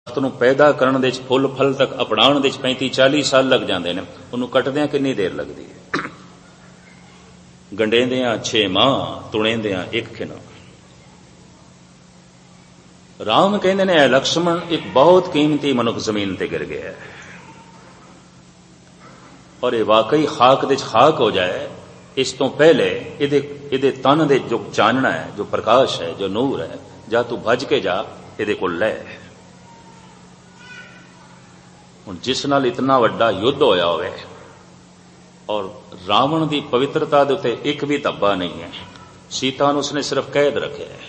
ਨੂੰ ਪੈਦਾ ਕਰਨ ਦੇ ਵਿੱਚ ਫੁੱਲ ਫਲ ਤੱਕ ਅਪਣਾਉਣ ਦੇ ਵਿੱਚ 35-40 ਸਾਲ ਲੱਗ ਜਾਂਦੇ ਨੇ, ਉਹਨੂੰ ਕੱਟਦਿਆਂ ਕਿੰਨੀ ਦੇਰ ਲੱਗਦੀ ਹੈ? ਗੰਢੇਂਦਿਆਂ 6 ਮਾਹ, ਤੁਣੇਂਦਿਆਂ 1 ਖਿਨਾ। ਰਾਮ ਕਹਿੰਦੇ ਨੇ, ਲਕਸ਼ਮਣ ਇੱਕ ਬਹੁਤ ਕੀਮਤੀ ਮਨੁੱਖ ਜ਼ਮੀਨ ਤੇ ਗਿਰ ਗਿਆ ਹੈ, ਔਰ ਇਹ ਵਾਕਈ ਖਾਕ ਦੇ ਖਾਕ ਹੋ ਜਾਏ ਇਸ ਤੋਂ ਪਹਿਲੇ ਇਹਦੇ ਤਨ ਦੇ ਜੋ ਚਾਨਣਾ ਹੈ, ਜੋ ਪ੍ਰਕਾਸ਼ ਹੈ, ਜੋ ਨੂਰ ਹੈ, ਜਾਂ ਤੂੰ ਭੱਜ ਕੇ ਜਾ ਇਹਦੇ ਕੋਲ ਲੈ। ਹੁਣ ਜਿਸ ਨਾਲ ਇਤਨਾ ਵੱਡਾ ਯੁੱਧ ਹੋਇਆ ਹੋਵੇ ਔਰ ਰਾਵਣ ਦੀ ਪਵਿੱਤਰਤਾ ਦੇ ਉੱਤੇ ਇੱਕ ਵੀ ਧੱਬਾ ਨਹੀਂ ਹੈ, ਸੀਤਾ ਨੂੰ ਉਸਨੇ ਸਿਰਫ ਕੈਦ ਰੱਖਿਆ ਹੈ,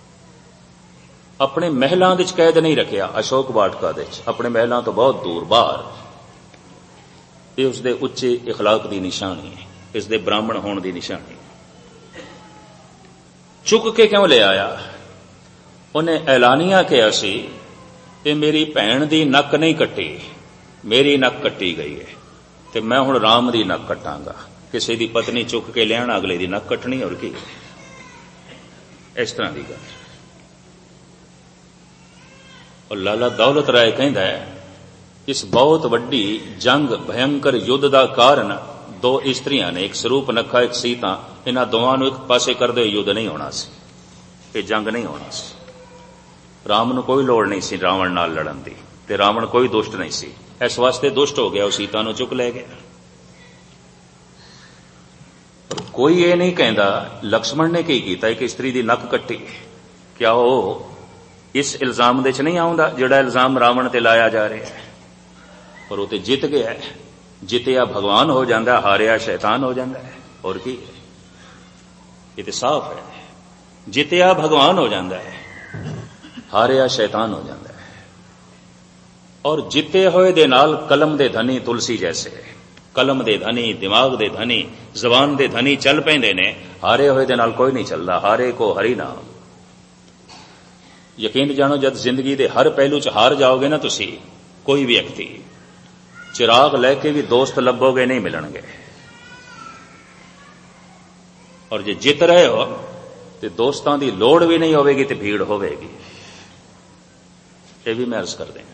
ਆਪਣੇ ਮਹਿਲਾਂ ਦੇ ਵਿੱਚ ਕੈਦ ਨਹੀਂ ਰੱਖਿਆ, ਅਸ਼ੋਕ ਵਾਟਕਾ ਦੇ ਵਿੱਚ, ਆਪਣੇ ਮਹਿਲਾਂ ਤੋਂ ਬਹੁਤ ਦੂਰ ਬਾਹਰ। ਇਹ ਉਸਦੇ ਉੱਚੇ ਇਖਲਾਕ ਦੀ ਨਿਸ਼ਾਨੀ ਹੈ, ਇਸ ਦੇ ਬ੍ਰਾਹਮਣ ਹੋਣ ਦੀ ਨਿਸ਼ਾਨੀ। ਚੁੱਕ ਕੇ ਕਿਉਂ ਲੈ ਆਇਆ? ਉਹਨੇ ਐਲਾਨੀਆ ਕਿਹਾ ਸੀ, ਇਹ ਮੇਰੀ ਭੈਣ ਦੀ ਨੱਕ ਨਹੀਂ ਕੱਟੀ, ਮੇਰੀ ਨੱਕ ਕੱਟੀ ਗਈ ਹੈ, ਤੇ ਮੈਂ ਹੁਣ ਰਾਮ ਦੀ ਨੱਕ ਕੱਟਾਂਗਾ। ਕਿਸੇ ਦੀ ਪਤਨੀ ਚੁੱਕ ਕੇ ਲਿਆਣਾ, ਅਗਲੇ ਦੀ ਨੱਕ ਕੱਟਣੀ, ਹੋਰ ਕੀ? ਇਸ ਤਰ੍ਹਾਂ ਦੀ ਗੱਲ। ਔਰ ਲਾਲਾ ਦੌਲਤ ਰਾਏ ਕਹਿੰਦਾ ਹੈ, ਇਸ ਬਹੁਤ ਵੱਡੀ ਜੰਗ, ਭਯੰਕਰ ਯੁੱਧ ਦਾ ਕਾਰਨ 2 ਇਸਤਰੀਆਂ ਨੇ, ਇੱਕ ਸਰੂਪਨਖਾ, ਇੱਕ ਸੀਤਾ। ਇਹਨਾਂ ਦੋਵਾਂ ਨੂੰ ਇੱਕ ਪਾਸੇ ਕਰਦੇ ਹੋਏ ਯੁੱਧ ਨਹੀਂ ਹੋਣਾ ਸੀ, ਇਹ ਜੰਗ ਨਹੀਂ ਹੋਣਾ ਸੀ। ਰਾਮ ਨੂੰ ਕੋਈ ਲੋੜ ਨਹੀਂ ਸੀ ਰਾਵਣ ਨਾਲ ਲੜਨ ਦੀ, ਤੇ ਰਾਵਣ ਕੋਈ ਦੁਸ਼ਟ ਨਹੀਂ ਸੀ, ਇਸ ਵਾਸਤੇ ਦੁਸ਼ਟ ਹੋ ਗਿਆ, ਉਹ ਸੀਤਾ ਨੂੰ ਚੁੱਕ ਲੈ ਗਿਆ। ਕੋਈ ਇਹ ਨਹੀਂ ਕਹਿੰਦਾ ਲਕਸ਼ਮਣ ਨੇ ਕੀ ਕੀਤਾ, ਇੱਕ ਇਸਤਰੀ ਦੀ ਨੱਕ ਕੱਟੀ। ਕਿਆ ਉਹ ਇਸ ਇਲਜ਼ਾਮ ਦੇ ਚ ਨਹੀਂ ਆਉਂਦਾ ਜਿਹੜਾ ਇਲਜ਼ਾਮ ਰਾਵਣ ਤੇ ਲਾਇਆ ਜਾ ਰਿਹਾ ਹੈ? ਪਰ ਉਹ ਤੇ ਜਿੱਤ ਗਿਆ ਹੈ, ਜਿੱਤਿਆ ਭਗਵਾਨ ਹੋ ਜਾਂਦਾ, ਹਾਰਿਆ ਸ਼ੈਤਾਨ ਹੋ ਜਾਂਦਾ ਹੈ, ਹੋਰ ਕੀ ਹੈ? ਇਹ ਤੇ ਸਾਫ਼ ਹੈ, ਜਿੱਤਿਆ ਭਗਵਾਨ ਹੋ ਜਾਂਦਾ ਹੈ, ਹਾਰਿਆ ਸ਼ੈਤਾਨ ਹੋ ਜਾਂਦਾ ਹੈ। ਔਰ ਜਿੱਤੇ ਹੋਏ ਦੇ ਨਾਲ ਕਲਮ ਦੇ ਧਨੀ ਤੁਲਸੀ ਜੈਸੇ, ਕਲਮ ਦੇ ਧਨੀ, ਦਿਮਾਗ ਦੇ ਧਨੀ, ਜ਼ਬਾਨ ਦੇ ਧਨੀ ਚੱਲ ਪੈਂਦੇ ਨੇ, ਹਾਰੇ ਹੋਏ ਦੇ ਨਾਲ ਕੋਈ ਨਹੀਂ ਚੱਲਦਾ। ਹਾਰੇ ਕੋ ਹਰੀ ਨਾਮ। ਯਕੀਨ ਜਾਣੋ, ਜਦ ਜ਼ਿੰਦਗੀ ਦੇ ਹਰ ਪਹਿਲੂ ਚ ਹਾਰ ਜਾਓਗੇ ਨਾ ਤੁਸੀਂ, ਕੋਈ ਵਿਅਕਤੀ, ਚਿਰਾਗ ਲੈ ਕੇ ਵੀ ਦੋਸਤ ਲੱਭੋਗੇ ਨਹੀਂ ਮਿਲਣਗੇ, ਔਰ ਜੇ ਜਿੱਤ ਰਹੇ ਹੋ ਤੇ ਦੋਸਤਾਂ ਦੀ ਲੋੜ ਵੀ ਨਹੀਂ ਹੋਵੇਗੀ ਤੇ ਭੀੜ ਹੋਵੇਗੀ। ਇਹ ਵੀ ਮੈਂ ਅਰਜ਼ ਕਰਦੇ ਹਾਂ।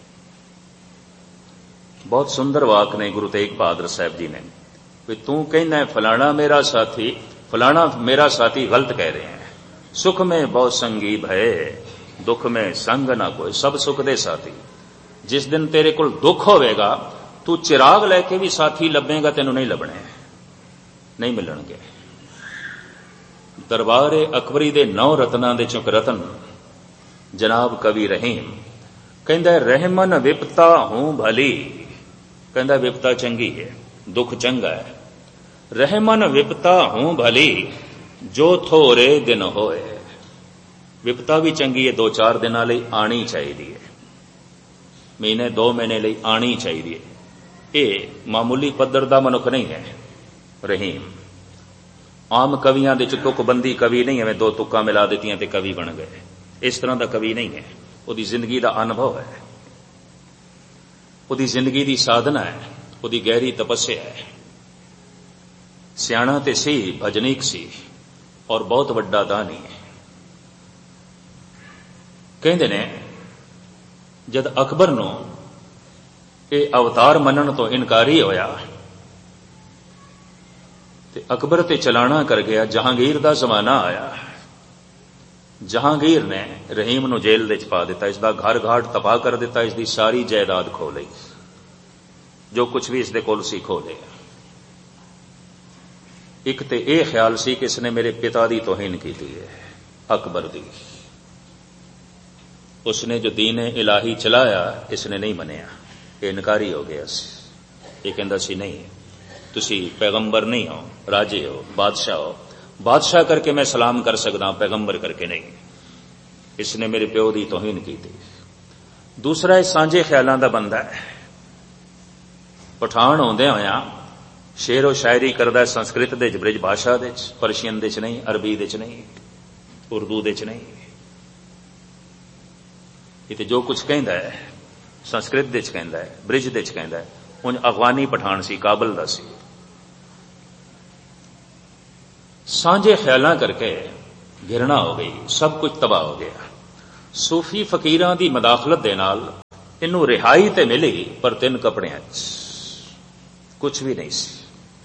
ਬਹੁਤ ਸੁੰਦਰ ਵਾਕ ਨੇ ਗੁਰੂ ਤੇਗ ਬਹਾਦਰ ਸਾਹਿਬ ਜੀ ਨੇ, ਵੀ ਤੂੰ ਕਹਿੰਦਾ ਫਲਾਣਾ ਮੇਰਾ ਸਾਥੀ, ਫਲਾਣਾ ਮੇਰਾ ਸਾਥੀ ਗਲਤ ਕਹਿ ਰਹੇ ਹੈ। ਸੁਖ में बहुत संगी भये, दुख में संग ना कोई, सब सुख दे साथी। जिस दिन तेरे कोल दुख होवेगा, तू चिराग लैके भी साथी लभेगा, तेनू नहीं लभने, नहीं मिलणगे। दरबारे अकबरी दे 9 रत्नां दे चों रतन जनाब कवि रहीम कहंदा, रहमन विपता हूं भली। कहंदा विपता चंगी है, दुख चंगा है। रहमन विपता हूं भली, जो थोड़े दिन होए। विपता भी चंगी है, 2-4 दिनां लई आनी चाहिए है, महीने 2 महीने लई आनी चाहिए। ये मामूली पद्धर दा मनुख नहीं है रहीम। आम कवियां दे तुकबंदी कवि नहीं है, 2 तुक्कां मिला दित्तियां ते कवि बन गए, इस तरह का कवि नहीं है। उहदी जिंदगी दा अनुभव है, उहदी जिंदगी दी साधना है, उहदी गहरी तपस्या है। सियाणा ते सी, भजनीक सी, और बहुत वड्डा दानी है। कहंदे ने जद अकबर नूं ਇਹ ਅਵਤਾਰ ਮੰਨਣ ਤੋਂ ਇਨਕਾਰੀ ਹੋਇਆ ਤੇ ਅਕਬਰ ਤੇ ਚਲਾਣਾ ਕਰ ਗਿਆ। ਜਹਾਂਗੀਰ ਦਾ ਜ਼ਮਾਨਾ ਆਇਆ, ਜਹਾਂਗੀਰ ਨੇ ਰਹੀਮ ਨੂੰ ਜੇਲ੍ਹ ਦੇ ਚ ਪਾ ਦਿੱਤਾ, ਇਸ ਦਾ ਘਰ ਘਾਟ ਤਬਾਹ ਕਰ ਦਿੱਤਾ, ਇਸ ਦੀ ਸਾਰੀ ਜਾਇਦਾਦ ਖੋ ਲਈ, ਜੋ ਕੁਝ ਵੀ ਇਸ ਦੇ ਕੋਲ ਸੀ ਖੋ ਲਿਆ। ਇੱਕ ਤੇ ਇਹ ਖਿਆਲ ਸੀ ਕਿ ਇਸਨੇ ਮੇਰੇ ਪਿਤਾ ਦੀ ਤੋਹੀਨ ਕੀਤੀ ਹੈ, ਅਕਬਰ ਦੀ। ਉਸਨੇ ਜੋ ਦੀਨ ਇਲਾਹੀ ਚਲਾਇਆ ਇਸਨੇ ਨਹੀਂ ਮੰਨਿਆ, ਇਹ ਇਨਕਾਰੀ ਹੋ ਗਿਆ ਸੀ। ਇਹ ਕਹਿੰਦਾ ਸੀ ਨਹੀਂ, ਤੁਸੀਂ ਪੈਗੰਬਰ ਨਹੀਂ ਹੋ, ਰਾਜੇ ਹੋ, ਬਾਦਸ਼ਾਹ ਹੋ, ਬਾਦਸ਼ਾਹ ਕਰਕੇ ਮੈਂ ਸਲਾਮ ਕਰ ਸਕਦਾ, ਪੈਗੰਬਰ ਕਰਕੇ ਨਹੀਂ। ਇਸਨੇ ਮੇਰੇ ਪਿਓ ਦੀ ਤੋਹੀਨ ਕੀਤੀ। ਦੂਸਰਾ, ਇਹ ਸਾਂਝੇ ਖਿਆਲਾਂ ਦਾ ਬੰਦਾ ਹੈ। ਪਠਾਨ ਹੁੰਦਿਆਂ ਹੋਇਆਂ ਸ਼ੇਰੋ ਸ਼ਾਇਰੀ ਕਰਦਾ ਸੰਸਕ੍ਰਿਤ ਦੇ ਚ, ਬ੍ਰਿਜ ਭਾਸ਼ਾ ਦੇ ਚ, ਪਰਸ਼ੀਅਨ ਦੇ ਚ ਨਹੀਂ, ਅਰਬੀ ਦੇ ਚ ਨਹੀਂ, ਉਰਦੂ ਦੇ ਚ ਨਹੀਂ। ਇਹ ਤੇ ਜੋ ਕੁਝ ਕਹਿੰਦਾ ਹੈ ਸੰਸਕ੍ਰਿਤ ਦੇ ਚ ਕਹਿੰਦਾ ਹੈ, ਬ੍ਰਿਜ ਦੇ ਚ ਕਹਿੰਦਾ ਹੈ। ਉਂਝ ਅਫਗਾਨੀ ਪਠਾਨ ਸੀ, ਕਾਬਲ ਦਾ ਸੀ। ਸਾਂਝੇ ਖਿਆਲਾਂ ਕਰਕੇ घृणा हो गई, सब कुछ तबाह हो गया। सूफी फकीरां दी मदाखलत दे नाल इनू रिहाई ते मिली, पर 3 कपड़ियां कुछ भी नहीं सी।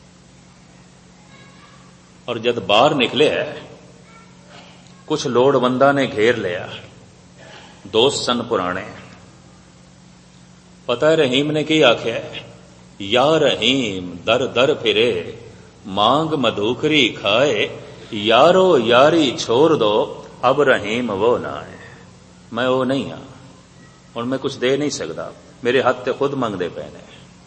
और जद बाहर निकले कुछ लोड़वंदा ने घेर लिया, दोस्त सन पुराने। पता है रहीम ने की आख्या, या रहीम दर दर फिरे मांग मधुकरी खाए, यारो यारी छोड़ दो अब रहीम वो ना है। मैं वो नहीं हाँ, हुण मैं कुछ दे नहीं सकता, मेरे हाथ ते खुद मंगदे पे ने।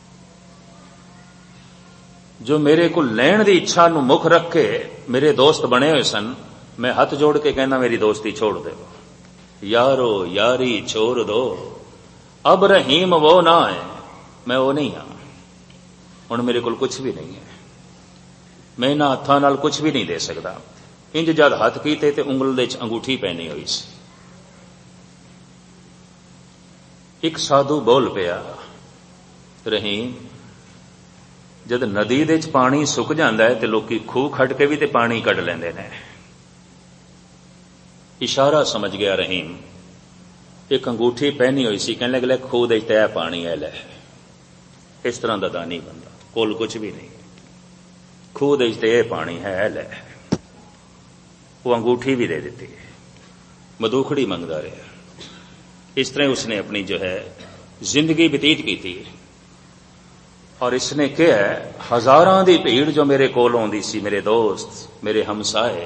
जो मेरे को लैण दी इच्छा नू मुख रख के मेरे दोस्त बने हुए सन, मैं हाथ जोड़ के कहना मेरी दोस्ती छोड़ दो, यारो यारी छोड़ दो अब रहीम वो ना है। मैं वो नहीं हाँ, हुण मेरे को कुछ भी नहीं है, मैं इन्हां हत्थां नाल कुछ भी नहीं दे सकता। इंज जद हथ कीते ते उंगल दे च अंगूठी पहनी हुई सी। एक साधु बोल पिया, रहीम जद नदी दे च पानी सुक जांदा है ते लोकी खूह खट के भी ते पानी कढ लैंदे ने। इशारा समझ गया रहीम, एक अंगूठी पहनी हुई सी, कहने लगे खूह दे ते पानी है लै। इस तरह दा दानी बंदा, कोल कुछ भी नहीं, खूह दे ते पानी है लै। वो अंगूठी भी दे दी, मधुखड़ी मंगदा रहा। इस तरह उसने अपनी जो है जिंदगी व्यतीत की थी। और इसने कहा, हजारां दी भीड़ जो मेरे कोल आउंदी सी, मेरे दोस्त, मेरे हमसाए,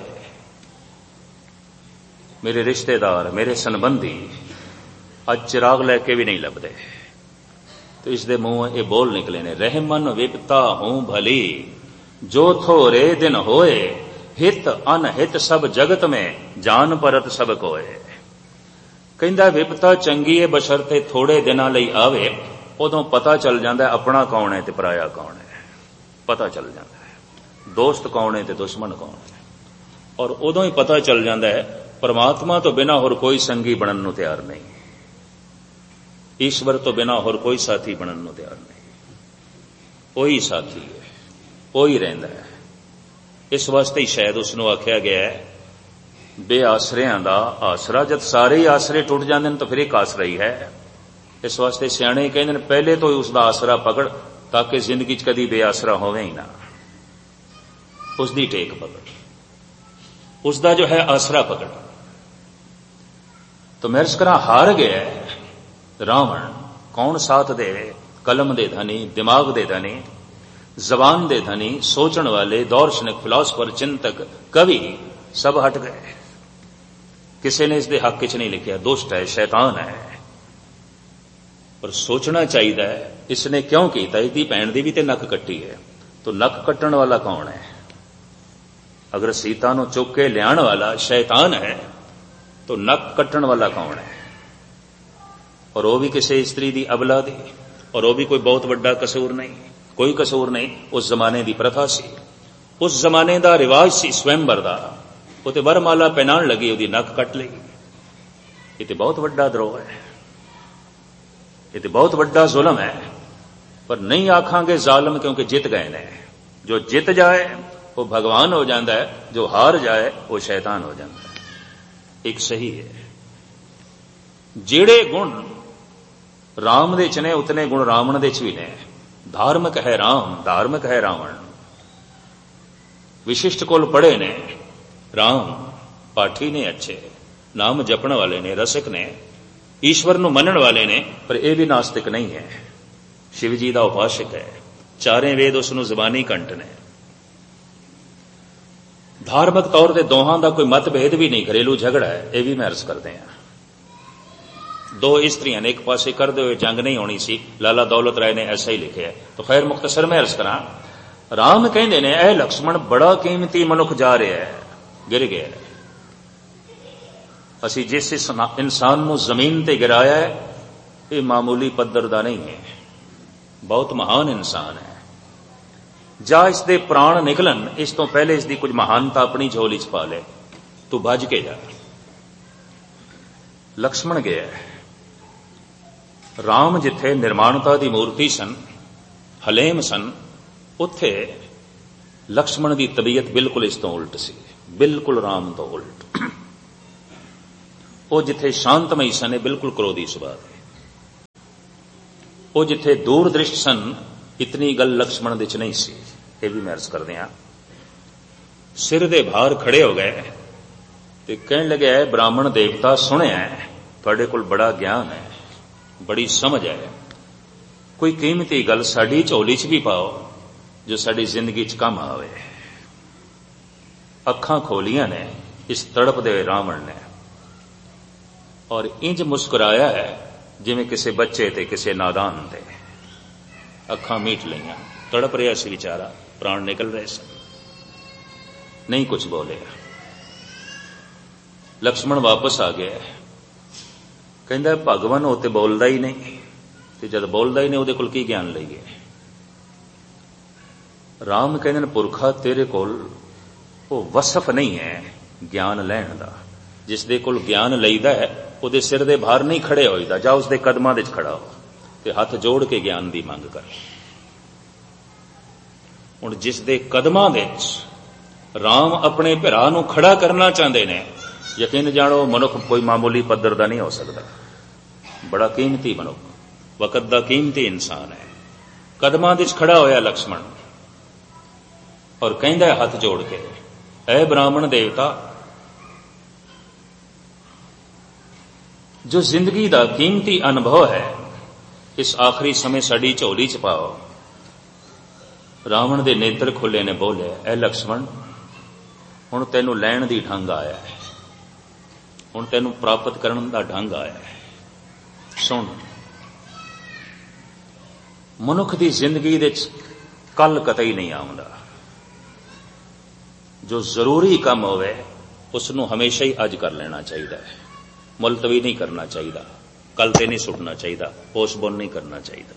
मेरे रिश्तेदार, मेरे संबंधी, अज चिराग लैके भी नहीं लभदे। तो इसके मुंह ये बोल निकले ने, रहमन विपता हूं भली जो थोरे दिन होए, हित अनहित सब जगत में जान परत सब कोए। कहंदा विपता चंगी है बशरते थोड़े दिनां लई आवे, उदों पता चल जांदा अपना कौन है ते पराया कौन है, पता चल जांदा है दोस्त कौन है ते दुश्मन कौन है। और उदों ही पता चल जांदा है परमात्मा तो बिना होर कोई संगी बनन नूं तैयार नहीं, ईश्वर तो बिना होर कोई साथी बनन नूं तैयार नहीं। वही साथी है, वही रहिंदा है। इस वास्ते ही शायद उसनूं आख्या गया है बेआसरियां दा आसरा। जब सारे ही आसरे टुट जाते हैं तो फिर एक आसरा ही है। इस वास्ते सियाणे कहते हैं पहले तो ही उसका आसरा पकड़, ताकि जिंदगी च कदी बेआसरा होवे ही ना। उसकी टेक पकड़, उसका जो है आसरा पकड़। तो मेरे करा हार गया रावण, कौन साथ दे, कलम दे धनी, दिमाग दे धनी, जबान दे धनी, सोचण वाले, दार्शनिक, फिलोसफर, चिंतक, कवि सब हट गए। किसी ने इसके हक च नहीं लिखा दुष्ट है, शैतान है। पर सोचना चाहिए इसने क्यों किया। इसकी भैन की भी तो नक कट्टी है, तो नक कट्टण वाला कौन है। अगर सीता नूं चुक के लियाण वाला शैतान है तो नक कट्टण वाला कौन है। और वह भी किसी स्त्री की अबला दी, और वह भी कोई बहुत बड़ा कसूर नहीं, कोई कसूर नहीं। उस जमाने की प्रथा सी, उस जमाने का रिवाज सी स्वयंवर का। वो तो वरमाला पहनाण लगी, उसकी नक कट ली। ये तो बहुत बड़ा द्रोह है, ये तो बहुत बड़ा जुल्म है। पर नहीं आखांगे जालिम, क्योंकि जित गए ने। जो जित जाए वो भगवान हो जाता है, जो हार जाए वो शैतान हो जाता है। एक सही है, जेड़े गुण राम दे च ने उतने गुण रावण दे च भी ने। धार्मिक है राम, धार्मिक है रावण। विशिष्ट कुल पढ़े ने राम, पाठी ने अच्छे, नाम जपण वाले ने, रसिक ने, ईश्वर नूं मनण वाले ने। पर यह भी नास्तिक नहीं है, शिव जी का उपासक है। चारे वेद उसनूं जबानी कंठ ने। धार्मिक तौर पर दोहां का कोई मतभेद भी नहीं, घरेलू झगड़ा है, यह भी मैं अर्ज करते हैं। दो स्त्रियां ने एक पासे करते हुए जंग नहीं होनी सी, लाला दौलत राय ने ऐसा ही लिखे है। तो खैर मुख्तसर में अर्ज करा, राम कहते ने ऐ लक्ष्मण बड़ा कीमती मनुख जा रहा है, गिर गया। असी जिस इंसान नूं जमीन ते गिराया है, ये मामूली पद्धर दा नहीं है, बहुत महान इंसान है। जा इसके प्राण निकलन, इस तो पहले इसकी कुछ महानता अपनी झोली च पा ले, तू भज के जा। लक्ष्मण गया। राम जिथे निर्माणता की मूर्ति सन, हलेम सन, उत्थे लक्ष्मण की तबीयत बिल्कुल इस तो उल्ट सी, बिल्कुल राम तो उल्ट। ਉਹ ਜਿੱਥੇ ਸ਼ਾਂਤਮਈ ਸਨ ਇਹ ਬਿਲਕੁਲ ਕ੍ਰੋਧੀ ਸੁਭਾਅ ਦੇ। ਉਹ ਜਿੱਥੇ ਦੂਰਦ੍ਰਿਸ਼ਟ ਸਨ ਇਤਨੀ ਗੱਲ ਲਕਸ਼ਮਣ ਦੇ ਚ ਨਹੀਂ ਸੀ। ਇਹ ਵੀ ਮੈਂ ਅਰਜ਼ ਕਰਦੇ ਹਾਂ। ਸਿਰ ਦੇ ਭਾਰ ਖੜੇ ਹੋ ਗਏ ਤੇ ਕਹਿਣ ਲੱਗੇ, ਬ੍ਰਾਹਮਣ ਦੇਵਤਾ ਸੁਣਿਆ ਤੁਹਾਡੇ ਕੋਲ ਬੜਾ ਗਿਆਨ ਹੈ, ਬੜੀ ਸਮਝ ਹੈ, ਕੋਈ ਕੀਮਤੀ ਗੱਲ ਸਾਡੀ ਝੋਲੀ ਚ ਵੀ ਪਾਓ ਜੋ ਸਾਡੀ ਜ਼ਿੰਦਗੀ ਚ ਕੰਮ ਆਵੇ। ਅੱਖਾਂ ਖੋਲੀਆਂ ਨੇ ਇਸ ਤੜਪਦੇ ਹੋਏ ਰਾਵਣ ਨੇ, ਔਰ ਇੰਜ ਮੁਸਕਰਾਇਆ ਹੈ ਜਿਵੇਂ ਕਿਸੇ ਬੱਚੇ ਤੇ ਕਿਸੇ ਨਾਦਾਨ ਤੇ। ਅੱਖਾਂ ਮੀਟ ਲਈਆਂ, ਤੜਪ ਰਿਹਾ ਸੀ ਵਿਚਾਰਾ, ਪ੍ਰਾਣ ਨਿਕਲ ਰਹੇ ਸਨ, ਨਹੀਂ ਕੁਝ ਬੋਲਿਆ। ਲਕਸ਼ਮਣ ਵਾਪਸ ਆ ਗਿਆ, ਕਹਿੰਦਾ ਭਗਵਾਨ ਉਹ ਤੇ ਬੋਲਦਾ ਹੀ ਨਹੀਂ, ਤੇ ਜਦ ਬੋਲਦਾ ਹੀ ਨਹੀਂ ਉਹਦੇ ਕੋਲ ਕੀ ਗਿਆਨ ਲਈਏ। ਰਾਮ ਕਹਿੰਦੇ ਨੇ ਪੁਰਖਾ ਤੇਰੇ ਕੋਲ ਉਹ ਵਸਫ ਨਹੀਂ ਹੈ ਗਿਆਨ ਲੈਣ ਦਾ। ਜਿਸ ਦੇ ਕੋਲ ਗਿਆਨ ਲਈਦਾ ਹੈ ਉਹਦੇ ਸਿਰ ਦੇ ਭਾਰ ਨਹੀਂ ਖੜੇ ਹੋਈਦਾ, ਜਾਂ ਉਸਦੇ ਕਦਮਾਂ ਦੇ ਚ ਖੜਾ ਹੋ ਤੇ ਹੱਥ ਜੋੜ ਕੇ ਗਿਆਨ ਦੀ ਮੰਗ ਕਰ। ਹੁਣ ਜਿਸ ਦੇ ਕਦਮਾਂ ਦੇ ਚ ਰਾਮ ਆਪਣੇ ਭਰਾ ਨੂੰ ਖੜਾ ਕਰਨਾ ਚਾਹੁੰਦੇ ਨੇ, ਯਕੀਨ ਜਾਣੋ ਮਨੁੱਖ ਕੋਈ ਮਾਮੂਲੀ ਪੱਧਰ ਦਾ ਨਹੀਂ ਹੋ ਸਕਦਾ, ਬੜਾ ਕੀਮਤੀ ਮਨੁੱਖ, ਵਕਤ ਦਾ ਕੀਮਤੀ ਇਨਸਾਨ ਹੈ। ਕਦਮਾਂ ਦੇ ਚ ਖੜਾ ਹੋਇਆ ਲਕਸ਼ਮਣ, ਔਰ ਕਹਿੰਦਾ ਹੱਥ ਜੋੜ ਕੇ, ਐ ਬ੍ਰਾਹਮਣ ਦੇਵਤਾ, ਜੋ ਜ਼ਿੰਦਗੀ ਦਾ ਕੀਮਤੀ ਅਨੁਭਵ ਹੈ ਇਸ ਆਖਰੀ ਸਮੇਂ ਸਾਡੀ ਝੋਲੀ ਚ ਪਾਓ। ਰਾਵਣ ਦੇ ਨੇਤਰ ਖੁੱਲੇ ਨੇ, ਬੋਲੇ, ਐ ਲਕਸ਼ਮਣ, ਹੁਣ ਤੈਨੂੰ ਲੈਣ ਦੀ ਢੰਗ ਆਇਆ ਹੈ, ਹੁਣ ਤੈਨੂੰ ਪ੍ਰਾਪਤ ਕਰਨ ਦਾ ਢੰਗ ਆਇਆ ਹੈ। ਸੁਣ, ਮਨੁੱਖ ਦੀ ਜ਼ਿੰਦਗੀ ਦੇ ਵਿੱਚ ਕੱਲ ਕਤਈ ਨਹੀਂ ਆਉਂਦਾ। ਜੋ ਜ਼ਰੂਰੀ ਕੰਮ ਹੋਵੇ ਉਸ ਨੂੰ ਹਮੇਸ਼ਾ ਹੀ ਅੱਜ ਕਰ ਲੈਣਾ ਚਾਹੀਦਾ ਹੈ, ਮੁਲਤਵੀ ਨਹੀਂ ਕਰਨਾ ਚਾਹੀਦਾ, ਕੱਲ ਤੇ ਨਹੀਂ ਸੁੱਟਣਾ ਚਾਹੀਦਾ, ਪੋਸਟਪੋਨ ਨਹੀਂ ਕਰਨਾ ਚਾਹੀਦਾ,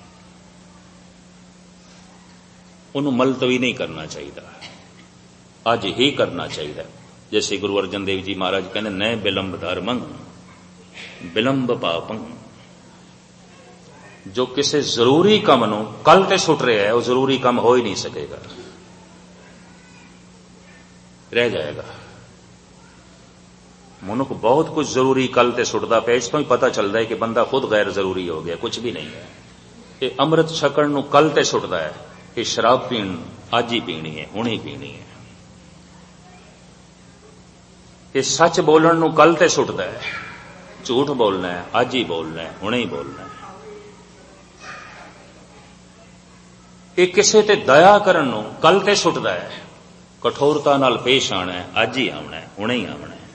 ਉਹਨੂੰ ਮੁਲਤਵੀ ਨਹੀਂ ਕਰਨਾ ਚਾਹੀਦਾ, ਅੱਜ ਹੀ ਕਰਨਾ ਚਾਹੀਦਾ। ਜੈਸੇ ਗੁਰੂ ਅਰਜਨ ਦੇਵ ਜੀ ਮਹਾਰਾਜ ਕਹਿੰਦੇ, ਨੈ ਬਿਲੰਬ ਧਰਮੰ ਬਿਲੰਬ ਪਾਪੰ। ਜੋ ਕਿਸੇ ਜ਼ਰੂਰੀ ਕੰਮ ਨੂੰ ਕੱਲ ਤੇ ਸੁੱਟ ਰਿਹਾ ਹੈ ਉਹ ਜ਼ਰੂਰੀ ਕੰਮ ਹੋ ਹੀ ਨਹੀਂ ਸਕੇਗਾ, ਰਹਿ ਜਾਏਗਾ। ਮਨੁੱਖ ਬਹੁਤ ਕੁਝ ਜ਼ਰੂਰੀ ਕੱਲ ਤੇ ਸੁੱਟਦਾ ਪਿਆ, ਇਸ ਤੋਂ ਹੀ ਪਤਾ ਚੱਲਦਾ ਹੈ ਕਿ ਬੰਦਾ ਖੁਦ ਗੈਰ ਜ਼ਰੂਰੀ ਹੋ ਗਿਆ, ਕੁਝ ਵੀ ਨਹੀਂ ਹੈ। ਇਹ ਅੰਮ੍ਰਿਤ ਛਕਣ ਨੂੰ ਕੱਲ ਤੇ ਸੁੱਟਦਾ ਹੈ, ਇਹ ਸ਼ਰਾਬ ਪੀਣ ਅੱਜ ਹੀ ਪੀਣੀ ਹੈ, ਹੁਣੇ ਹੀ ਪੀਣੀ ਹੈ। ਇਹ ਸੱਚ ਬੋਲਣ ਨੂੰ ਕੱਲ ਤੇ ਸੁੱਟਦਾ ਹੈ, ਝੂਠ ਬੋਲਣਾ ਹੈ ਅੱਜ ਹੀ ਬੋਲਣਾ ਹੈ, ਹੁਣੇ ਹੀ ਬੋਲਣਾ ਹੈ। ਇਹ ਕਿਸੇ ਤੇ ਦਇਆ ਕਰਨ ਨੂੰ ਕੱਲ ਤੇ ਸੁੱਟਦਾ ਹੈ, ਕਠੋਰਤਾ ਨਾਲ ਪੇਸ਼ ਆਣਾ ਹੈ ਅੱਜ ਹੀ ਆਉਣਾ ਹੈ, ਹੁਣੇ ਹੀ ਆਉਣਾ ਹੈ।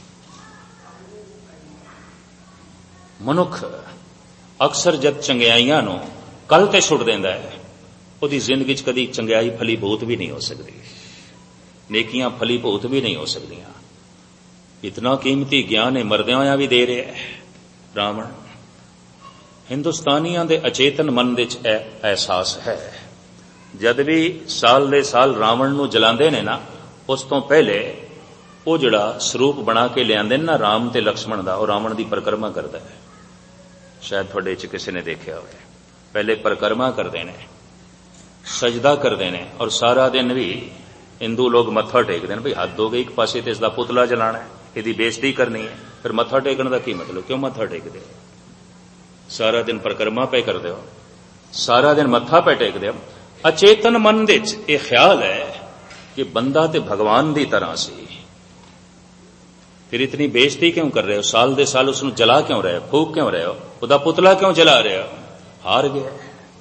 ਮਨੁੱਖ ਅਕਸਰ ਜਦ ਚੰਗਿਆਈਆਂ ਨੂੰ ਕੱਲ ਤੇ ਸੁੱਟ ਦਿੰਦਾ ਹੈ, ਉਹਦੀ ਜ਼ਿੰਦਗੀ 'ਚ ਕਦੀ ਚੰਗਿਆਈ ਫਲੀਭੂਤ ਵੀ ਨਹੀਂ ਹੋ ਸਕਦੀ, ਨੇਕੀਆਂ ਫਲੀਭੂਤ ਵੀ ਨਹੀਂ ਹੋ ਸਕਦੀਆਂ। ਇਤਨਾ ਕੀਮਤੀ ਗਿਆਨ ਇਹ ਮਰਦਿਆਂ ਹੋਇਆਂ ਵੀ ਦੇ ਰਿਹਾ ਹੈ ਰਾਵਣ। ਹਿੰਦੁਸਤਾਨੀਆਂ ਦੇ ਅਚੇਤਨ ਮਨ ਵਿੱਚ ਇਹ ਅਹਿਸਾਸ ਹੈ, ਜਦ ਵੀ ਸਾਲ ਦੇ ਸਾਲ ਰਾਵਣ ਨੂੰ ਜਲਾਉਂਦੇ ਨੇ ਨਾ, ਉਸ ਤੋਂ ਪਹਿਲੇ ਉਹ ਜਿਹੜਾ ਸਰੂਪ ਬਣਾ ਕੇ ਲਿਆਂਦੇ ਨੇ ਨਾ ਰਾਮ ਤੇ ਲਕਸ਼ਮਣ ਦਾ, ਉਹ ਰਾਵਣ ਦੀ ਪਰਿਕਰਮਾ ਕਰਦਾ ਹੈ। ਸ਼ਾਇਦ ਤੁਹਾਡੇ 'ਚ ਕਿਸੇ ਨੇ ਦੇਖਿਆ ਹੋਵੇ, ਪਹਿਲੇ ਪਰਿਕਰਮਾ ਕਰਦੇ ਨੇ, ਸਜਦਾ ਕਰਦੇ ਨੇ, ਔਰ ਸਾਰਾ ਦਿਨ ਵੀ ਹਿੰਦੂ ਲੋਕ ਮੱਥਾ ਟੇਕਦੇ ਨੇ। ਭਈ ਹੱਦ ਹੋ ਗਈ, ਇੱਕ ਪਾਸੇ ਤੇ ਇਸ ਦਾ ਪੁਤਲਾ ਜਲਾਣਾ ਹੈ, ਇਹਦੀ ਬੇਇੱਜ਼ਤੀ ਕਰਨੀ ਹੈ, ਫਿਰ ਮੱਥਾ ਟੇਕਣ ਦਾ ਕੀ ਮਤਲਬ? ਕਿਉਂ ਮੱਥਾ ਟੇਕਦੇ ਹੋ? ਸਾਰਾ ਦਿਨ ਪਰਿਕਰਮਾ ਪੈ ਕਰਦੇ ਹੋ, ਸਾਰਾ ਦਿਨ ਮੱਥਾ ਪੈ ਟੇਕਦੇ ਹੋ। ਅਚੇਤਨ ਮਨ ਦੇ ਵਿੱਚ ਇਹ ਖਿਆਲ ਹੈ ਕਿ ਬੰਦਾ ਤੇ ਭਗਵਾਨ ਦੀ ਤਰ੍ਹਾਂ ਸੀ, ਫਿਰ ਇਤਨੀ ਬੇਇੱਜ਼ਤੀ ਕਿਉਂ ਕਰ ਰਹੇ ਹੋ? ਸਾਲ ਦੇ ਸਾਲ ਉਸ ਨੂੰ ਜਲਾ ਕਿਉਂ ਰਹੇ ਹੋ, ਫੂਕ ਕਿਉਂ ਰਹੇ ਹੋ, ਉਹਦਾ ਪੁਤਲਾ ਕਿਉਂ ਜਲਾ ਰਹੇ ਹੋ? ਹਾਰ ਗਿਆ।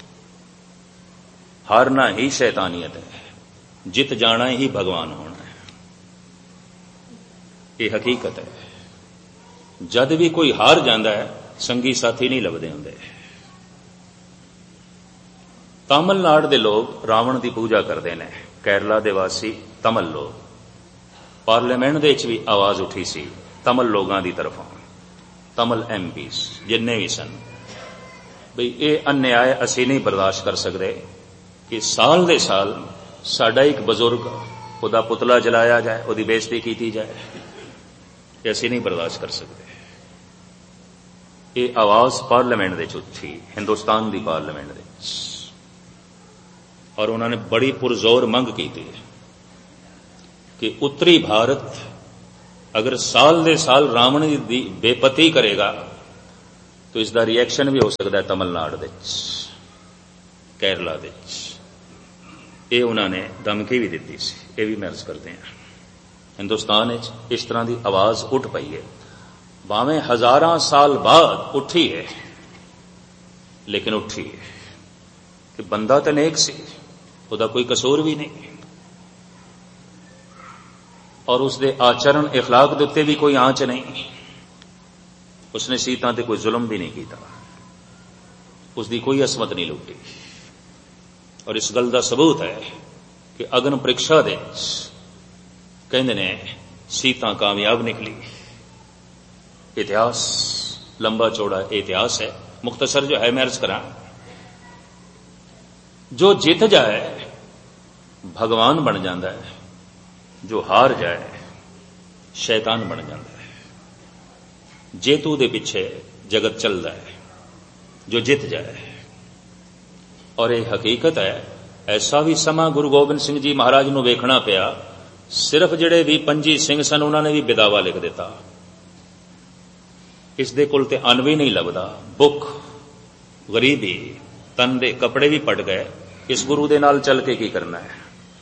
ਹਾਰਨਾ ਹੀ ਸ਼ੈਤਾਨੀਅਤ ਹੈ, ਜਿੱਤ ਜਾਣਾ ਹੀ ਭਗਵਾਨ ਹੋਣਾ ਹੈ। ਇਹ ਹਕੀਕਤ ਹੈ। ਜਦ ਵੀ ਕੋਈ ਹਾਰ ਜਾਂਦਾ ਹੈ, ਸੰਗੀ ਸਾਥੀ ਨਹੀਂ ਲੱਭਦੇ ਹੁੰਦੇ। ਤਾਮਿਲਨਾਡੂ ਦੇ ਲੋਕ ਰਾਵਣ ਦੀ ਪੂਜਾ ਕਰਦੇ ਨੇ, ਕੇਰਲਾ ਦੇ ਵਾਸੀ ਤਮਿਲ ਲੋਕ। ਪਾਰਲੀਮੈਂਟ ਦੇ ਵਿੱਚ ਵੀ ਆਵਾਜ਼ ਉੱਠੀ ਸੀ ਤਮਿਲ ਲੋਕਾਂ ਦੀ ਤਰਫੋਂ, ਤਮਿਲ ਐਮਪੀਸ ਜਿੰਨੇ ਵੀ ਸਨ, ਬਈ ਇਹ ਅਨਿਆਏ ਅਸੀਂ ਨਹੀਂ ਬਰਦਾਸ਼ਤ ਕਰ ਸਕਦੇ ਕਿ ਸਾਲ ਦੇ ਸਾਲ ਸਾਡਾ ਇੱਕ ਬਜ਼ੁਰਗ, ਉਹਦਾ ਪੁਤਲਾ ਜਲਾਇਆ ਜਾਏ, ਉਹਦੀ ਬੇਇੱਜ਼ਤੀ ਕੀਤੀ ਜਾਏ, ਇਹ ਅਸੀਂ ਨਹੀਂ ਬਰਦਾਸ਼ਤ ਕਰ ਸਕਦੇ। ਇਹ ਆਵਾਜ਼ ਪਾਰਲੀਮੈਂਟ ਦੇ ਵਿੱਚ ਉੱਠੀ, ਹਿੰਦੁਸਤਾਨ ਦੀ ਪਾਰਲੀਮੈਂਟ ਦੇ ਵਿੱਚ, ਔਰ ਉਹਨਾਂ ਨੇ ਬੜੀ ਪੁਰਜ਼ੋਰ ਮੰਗ ਕੀਤੀ ਕਿ ਉੱਤਰੀ ਭਾਰਤ अगर साल दे साल रावण दी बेपती करेगा तो इसका रिएक्शन भी हो सकता है तमिलनाडु दे केरला दे ये उन्होंने धमकी भी दी सी। ये भी महसूस करते हैं हिंदुस्तान इस तरह की आवाज उठ पई है, भावें हजारां साल बाद उठी है लेकिन उठी है कि बंदा तो नेक सी, उसका कोई कसूर भी नहीं और उसके आचरण इखलाक के उत्ते भी कोई आंच नहीं, उसने सीता ते कोई जुल्म भी नहीं किया, उसकी कोई असमत नहीं लुटी। और इस गल का सबूत है कि अग्न परीक्षा दे कहते ने सीता कामयाब निकली। इतिहास लंबा चौड़ा इतिहास है, मुख्तसर जो है मैं अर्ज करा, जो जीत जाए भगवान बन जाता है, जो हार जाए शैतान बन जाता है। जेतू दे पिछे जगत चलता है, जो जित जाए। और यह हकीकत है, ऐसा भी समा गुरु गोबिंद सिंह जी महाराज नूं वेखना पिया, सिर्फ जिहड़े भी 25 सिंह सन उन्होंने भी बिदावा लिख दिता। इस दे कोल ते अन्न भी नहीं लभदा, भुख गरीबी तन दे कपड़े भी पट गए, इस गुरु दे नाल चल के की करना है।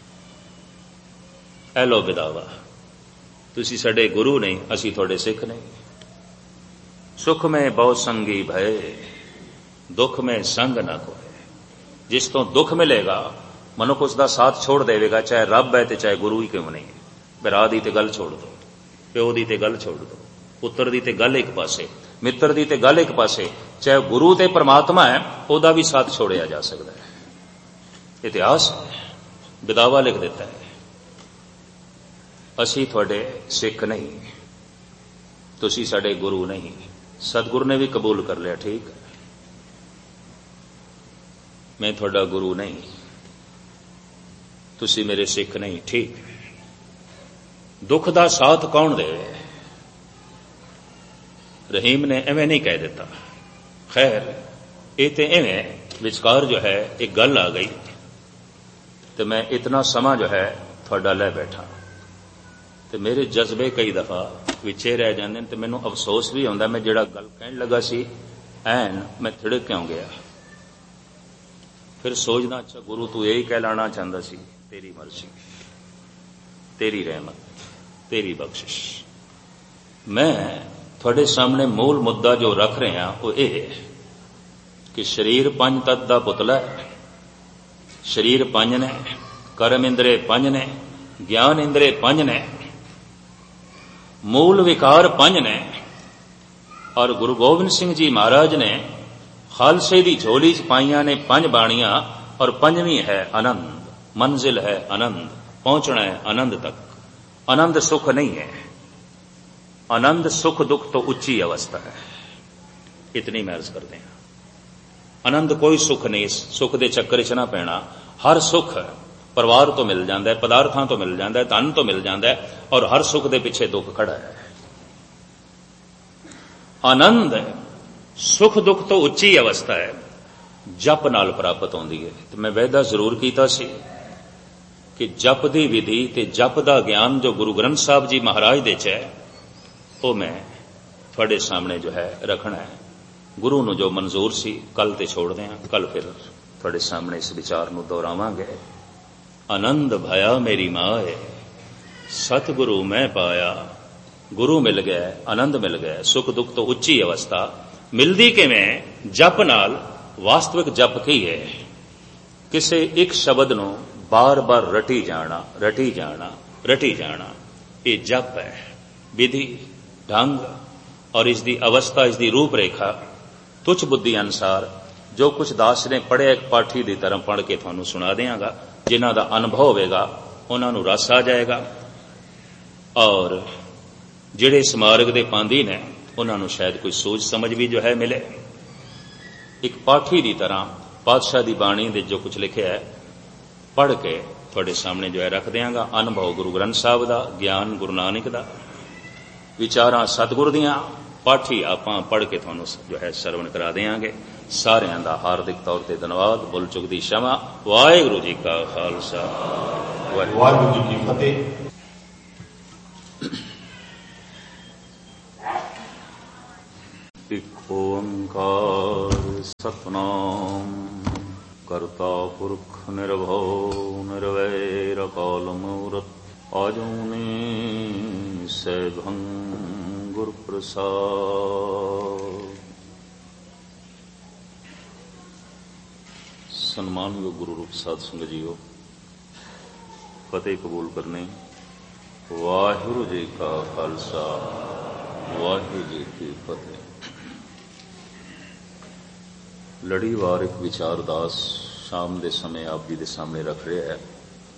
ऐ लो बिदावा, तुसी साडे गुरु नहीं, असी तुहाडे सिख नहीं। सुख में बहु संगी भय, दुख में संग ना कोई। जिस तो दुख मिलेगा मनुख उसका साथ छोड़ देगा, चाहे रब है तो चाहे गुरु ही क्यों नहीं। भरा दी ते गल छोड़ दो, प्यो दी ते गल छोड़ दो, पुत्र दी ते गल एक पासे, मित्र दी ते गल एक पासे, चाहे गुरु ते परमात्मा है ओदा भी साथ छोड़िया जा सकता है। इतिहास बिदावा लिख देता है। असी थोड़े सिख नहीं, तुसी साडे गुरु नहीं। सतगुरु ने भी कबूल कर लिया, ठीक है, मैं थोड़ा गुरु नहीं, तुसी मेरे सिख नहीं, ठीक है। दुख दा साथ कौन दे? रहीम ने एवें नहीं कह दिता। खैर ये तो एवें विचकार जो है एक गल आ गई, तो मैं इतना समा जो है थोड़ा लै बैठा, तो मेरे जज्बे कई दफा विचे रह जाते हैं, तो मैनू अफसोस भी आता, मैं जिहड़ा गल कहन लगा सी ऐन मैं थिड़क क्यों गया। फिर सोचना, अच्छा गुरु तू यही कहलाना चाहता सी, तेरी मर्जी, तेरी रहमत, तेरी बख्शिश। मैं थोड़े सामने मूल मुद्दा जो रख रहे हैं वो ये है कि शरीर पंज तत्त दा पुतला है। शरीर पंज ने, कर्म इंद्रे पंज ने, ज्ञान इंद्रे पंज ने, मूल विकार पंज ने। और गुरु गोबिंद सिंह जी महाराज ने खालसे दी झोली च पाइया ने पंज बाणियां, और पंजवीं है आनंद। मंजिल है आनंद, पहुंचना है आनंद तक। आनंद सुख नहीं है, आनंद सुख दुख तो उच्ची अवस्था है। इतनी मैं अर्ज करते हैं, आनंद कोई सुख नहीं, सुख दे चक्कर च ना पैना। हर सुख परिवार तो मिल जाता है, पदार्थां तो मिल जाता है, धन तो मिल जाता है, और हर सुख दे पिछे दुख खड़ा है। आनंद सुख दुख तो उच्ची अवस्था है, जप नाल प्राप्त होती है। तो मैं वायदा जरूर किया सी कि जप की विधि ते जप का ज्ञान जो गुरु ग्रंथ साहब जी महाराज दे च है वो मैं थोड़े सामने जो है रखना है। गुरु नूं जो मंजूर सी कल ते छोड़ दें, कल फिर थोड़े सामने इस विचार नूं दोहरावांगे। आनंद भया मेरी माए, सतगुरु मैं पाया। गुरु मिल गया, आनंद मिल गया, सुख दुख तो उच्ची अवस्था मिलदी किवें? जप नाल। वास्तविक जप की है? किसे एक शब्द नूं बार बार रटी जाना, रटी जाना, रटी जाना, ये जप है। विधि ढंग और इसकी अवस्था, इसकी रूपरेखा तुच्छ बुद्धि अनुसार जो कुछ दास ने पढ़िया एक पाठी की तरह पढ़ के थानू सुना देंगा। जिन्हां दा अनुभव होगा उन्होंने रस आ जाएगा, और जिहड़े इस मार्ग दे पांदी ने उन्होंने शायद कोई सोच समझ भी जो है मिले। एक पाठी की तरह पातशाह की बाणी दे जो कुछ लिखे है पढ़ के थोड़े सामने जो है रख देंगा। अनुभव गुरु ग्रंथ साहब का, ज्ञान गुरु नानक का, विचारां सतगुरु दियां, पाठी आपां पढ़ के थानू जो है सरवण करा देंगे। सारियां दा हार्दिक तौर ते धन्यवाद। बुल चुक दी क्षमा। वाहिगुरू जी का खालसा, वाहिगुरू जी की फतेह। सतनाम करता पुरख निर्भव निर्वैर अकाल मूरत आजूनी सैभं गुर प्रसाद। सन्मानयोग गुरु रूप साध संगत जीओ, फतेह कबूल करने। वाहिगुरु जी का खालसा, वाहिगुरू जी की फतेह। लड़ीवार एक विचार दास शाम के समय आप जी के सामने रख रहा है।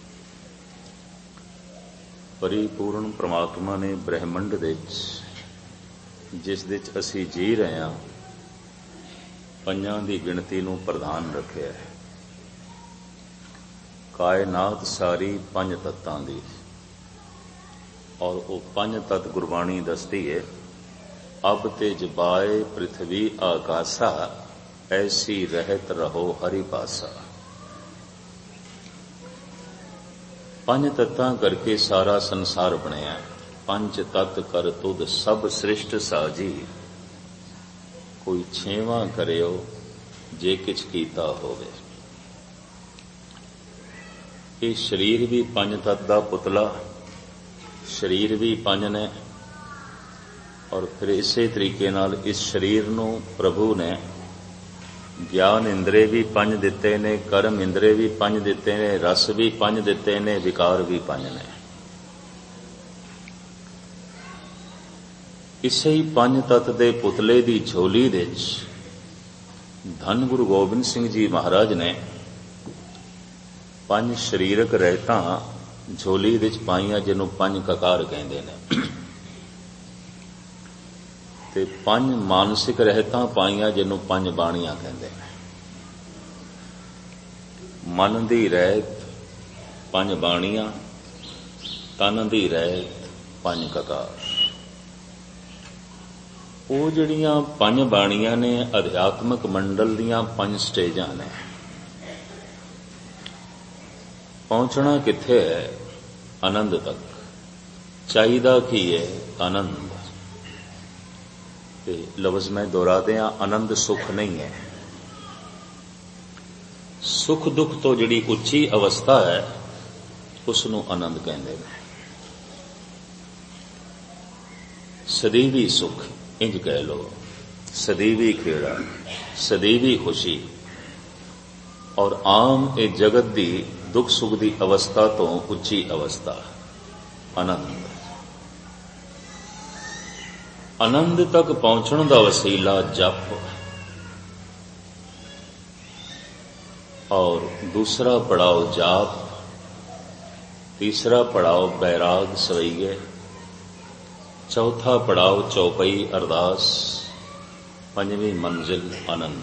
परिपूर्ण परमात्मा ने ब्रह्मंड जिस असी जी रहे हैं पंजां की गिणती नूं प्रधान रखा है। कायनात सारी पंज तत्तां दी, और वो पंज तत्त गुरबाणी दसदी है। अब तेज बाए पृथ्वी आकाशा, ऐसी रहत रहो हरि पासा। पंज तत्तां करके सारा संसार बनया। पंच तत्त कर तुद सब सृष्ट साजी, कोई छेवां करियो जे किछ कीता होवे। ये शरीर भी पंज तत्त दा पुतला, शरीर भी पंज ने, और फिर इसे तरीके नाल इस शरीर नूं प्रभु ने ज्ञान इंद्रे भी पंज दिते ने, कर्म इंद्रे भी पंज दिते ने, रस भी पंज दिते ने, विकार भी पंज ने। इसे ही पंज तत्त दे पुतले दी झोली दे धन गुरु गोबिंद सिंह जी महाराज ने पंज शरीरक रहतां झोली दे पाईआं, जिन्हों पंज ककार कहंदे ने, ते पंज मानसिक रहतां पाईआं, जिन्हों पंज बाणियां कहंदे ने। मन दी रहत पंज बाणियां, तन दी रहत पंज ककार। वो जिहड़ियां पंज बाणियां ने अध्यात्मक मंडल दीयां पंज स्टेजां ने। पहुंचना किथे है? आनंद तक। चाहिदा की है? आनंद। लफ्ज मैं दोहरा दिया, आनंद सुख नहीं है। सुख दुख तो जिहड़ी उच्ची अवस्था है उसनूं आनंद कहंदे ने। सदीवी सुख इंज कह लो, सदीवी खेड़ा, सदीवी खुशी। और आम ए जगत दी दुख सुख दी अवस्था तो उच्ची अवस्था आनंद। आनंद तक पहुंचण दा वसीला जप, और दूसरा पड़ाव जाप, तीसरा पड़ाव बैराग सवैये, चौथा पड़ाव चौपई अरदास, पंजवीं मंजिल आनंद।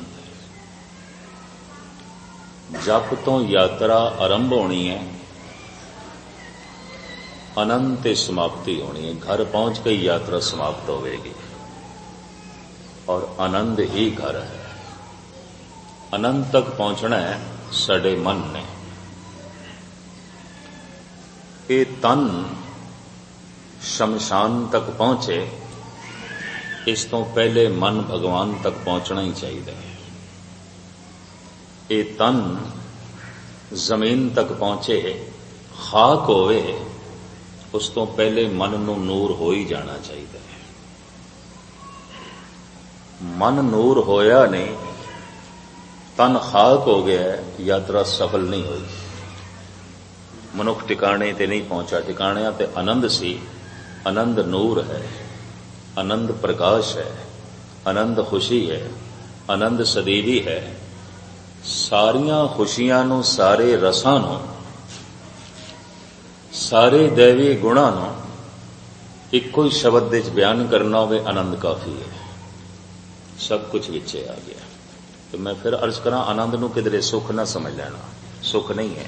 जप तो यात्रा आरंभ होनी है, आनंद ते समाप्ति होनी है। घर पहुंच के यात्रा समाप्त होगी, और आनंद ही घर है। आनंद तक पहुंचना है साडे मन ने। ये तन शमशान तक पहुंचे, इस तो पहले मन भगवान तक पहुंचना ही चाहिए। ये तन जमीन तक पहुंचे, खाक होवे, उस तो पहले मन नूं नूर हो ही जाना चाहिए। मन नूर होया नहीं, तन खाक हो गया, यात्रा सफल नहीं हुई। मनुख टिकाणे ते नहीं पहुंचा। टिकाणियां ते आनंद सी। आनंद नूर है, आनंद प्रकाश है, आनंद खुशी है, आनंद सदीवी है। सारियां खुशियां नूं, सारे रसां नूं, सारे दैवी गुणां नूं इक्को ही शब्द विच बयान करना होवे, आनंद काफी है। सब कुछ विचे आ गया। तो मैं फिर अर्ज करा, आनंद नूं किधरे सुख ना समझ लेना, सुख नहीं है।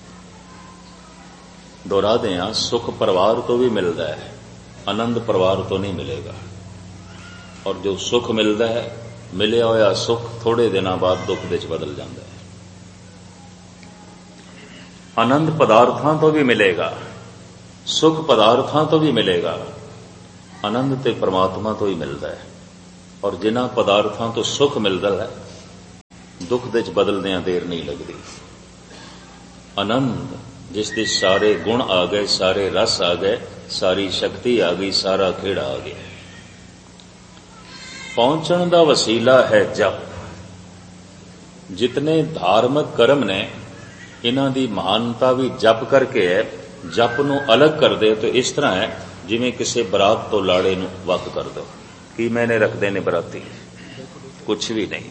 दोहरा दें, सुख परिवार तो भी मिलता है, आनंद परिवार तो नहीं मिलेगा। और जो सुख मिलता है, मिलिया होया सुख थोड़े दिनों बाद दुख विच बदल जाता है। आनंद पदार्थां तो भी मिलेगा, सुख पदार्थां तो भी मिलेगा, आनंद ते परमात्मा तो ही मिलता है। और जिन्हां पदार्थां तो सुख मिलता है, दुख दे च बदलदियां देर नहीं लगती। आनंद जिस दे सारे गुण आ गए, सारे रस आ गए, सारी शक्ति आ गई, सारा खेड़ा आ गया। पहुंचण दा वसीला है जप। जितने धार्मिक कर्म ने इन्हां दी महानता भी जप करके है। जप नूं अलग कर दे तो इस तरह है जिवें किसी बरात तो लाड़े नूं वक कर दो। की मैंने रखते ने बराती? कुछ भी नहीं।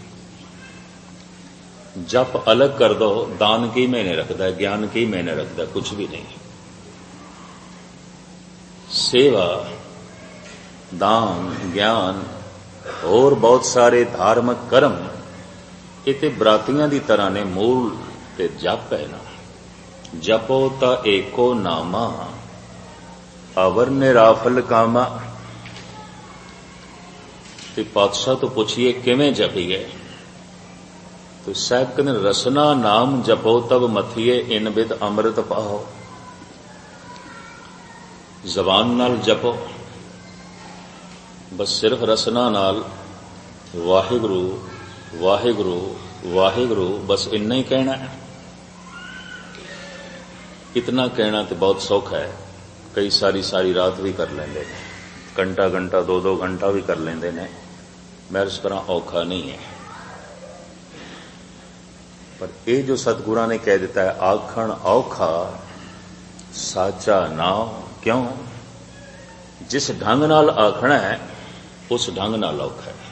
जप अलग कर दो, दान की मैंने रखता है, ज्ञान की मैंने रखता है, कुछ भी नहीं। सेवा, दान, ज्ञान और बहुत सारे धार्मिक कर्म इते बरातियां दी तरह ने। मूल ते जप है ना। जपो ता एको नामा अवर निराफल कामा। ते पातशाह तो पूछिए किवें जपीए? तो साहब कहते रसना नाम जपो तब मथिए इन बिद अमृत पाओ। जबान नाल जपो, बस सिर्फ रसना नाल वाहिगुरु वाहिगुरु वाहिगुरु बस इन्ना ही कहना है। इतना कहना तो बहुत सौखा है। कई सारी रात भी कर लेंगे, घंटा घंटा 2-2 घंटा भी कर लेंगे ने। मेरे इस तरह औखा नहीं है। पर ये जो सतगुरां ने कह दिता है आखण औखा साचा नाम। क्यों? जिस ढंग नाल आखना है उस ढंग नाल औखा है।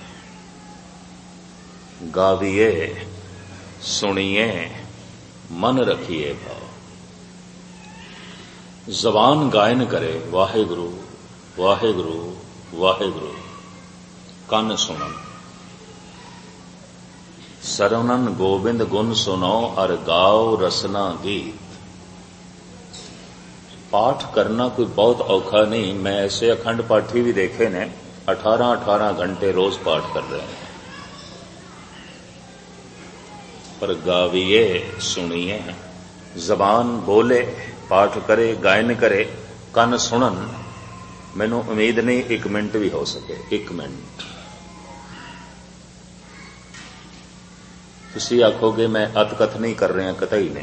गाविए सुनिए मन रखिए भाव। जबान गायन करे वाहिगुरु वाहिगुरु वाहिगुरु, कन सुनन सरवणन गोबिंद गुण सुनो और गाओ रसना गीत। पाठ करना कोई बहुत औखा नहीं। मैं ऐसे अखंड पाठी भी देखे ने 18-18 घंटे रोज पाठ कर रहे हैं। पर गाविए सुनिए, जबान बोले, पाठ करे, गायन करे, कन सुनन। मैनू उम्मीद नहीं 1 मिनट भी हो सके। 1 मिनट तुसी आखोगे मैं अतकथ नहीं कर रहा, कतई नहीं।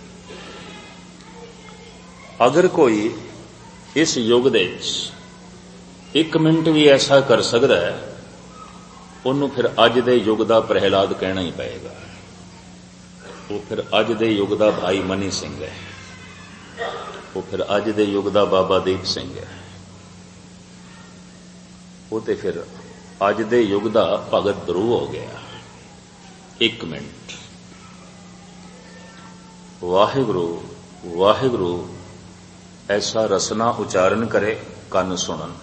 अगर कोई इस युग दे 1 मिनट भी ऐसा कर सकता है, उन्होंने फिर अज दे युग दा प्रहलाद कहना ही पएगा। वो फिर अज दे युग दा भाई मनी सिंह है। वो फिर अज दे युग दा बाबा दीप सिंह है। वो तो फिर अज दे युग दा भगत ध्रुव हो गया। 1 मिनट वाहिगुरु वाहिगुरु ऐसा रसना उच्चारण करे, कन सुनन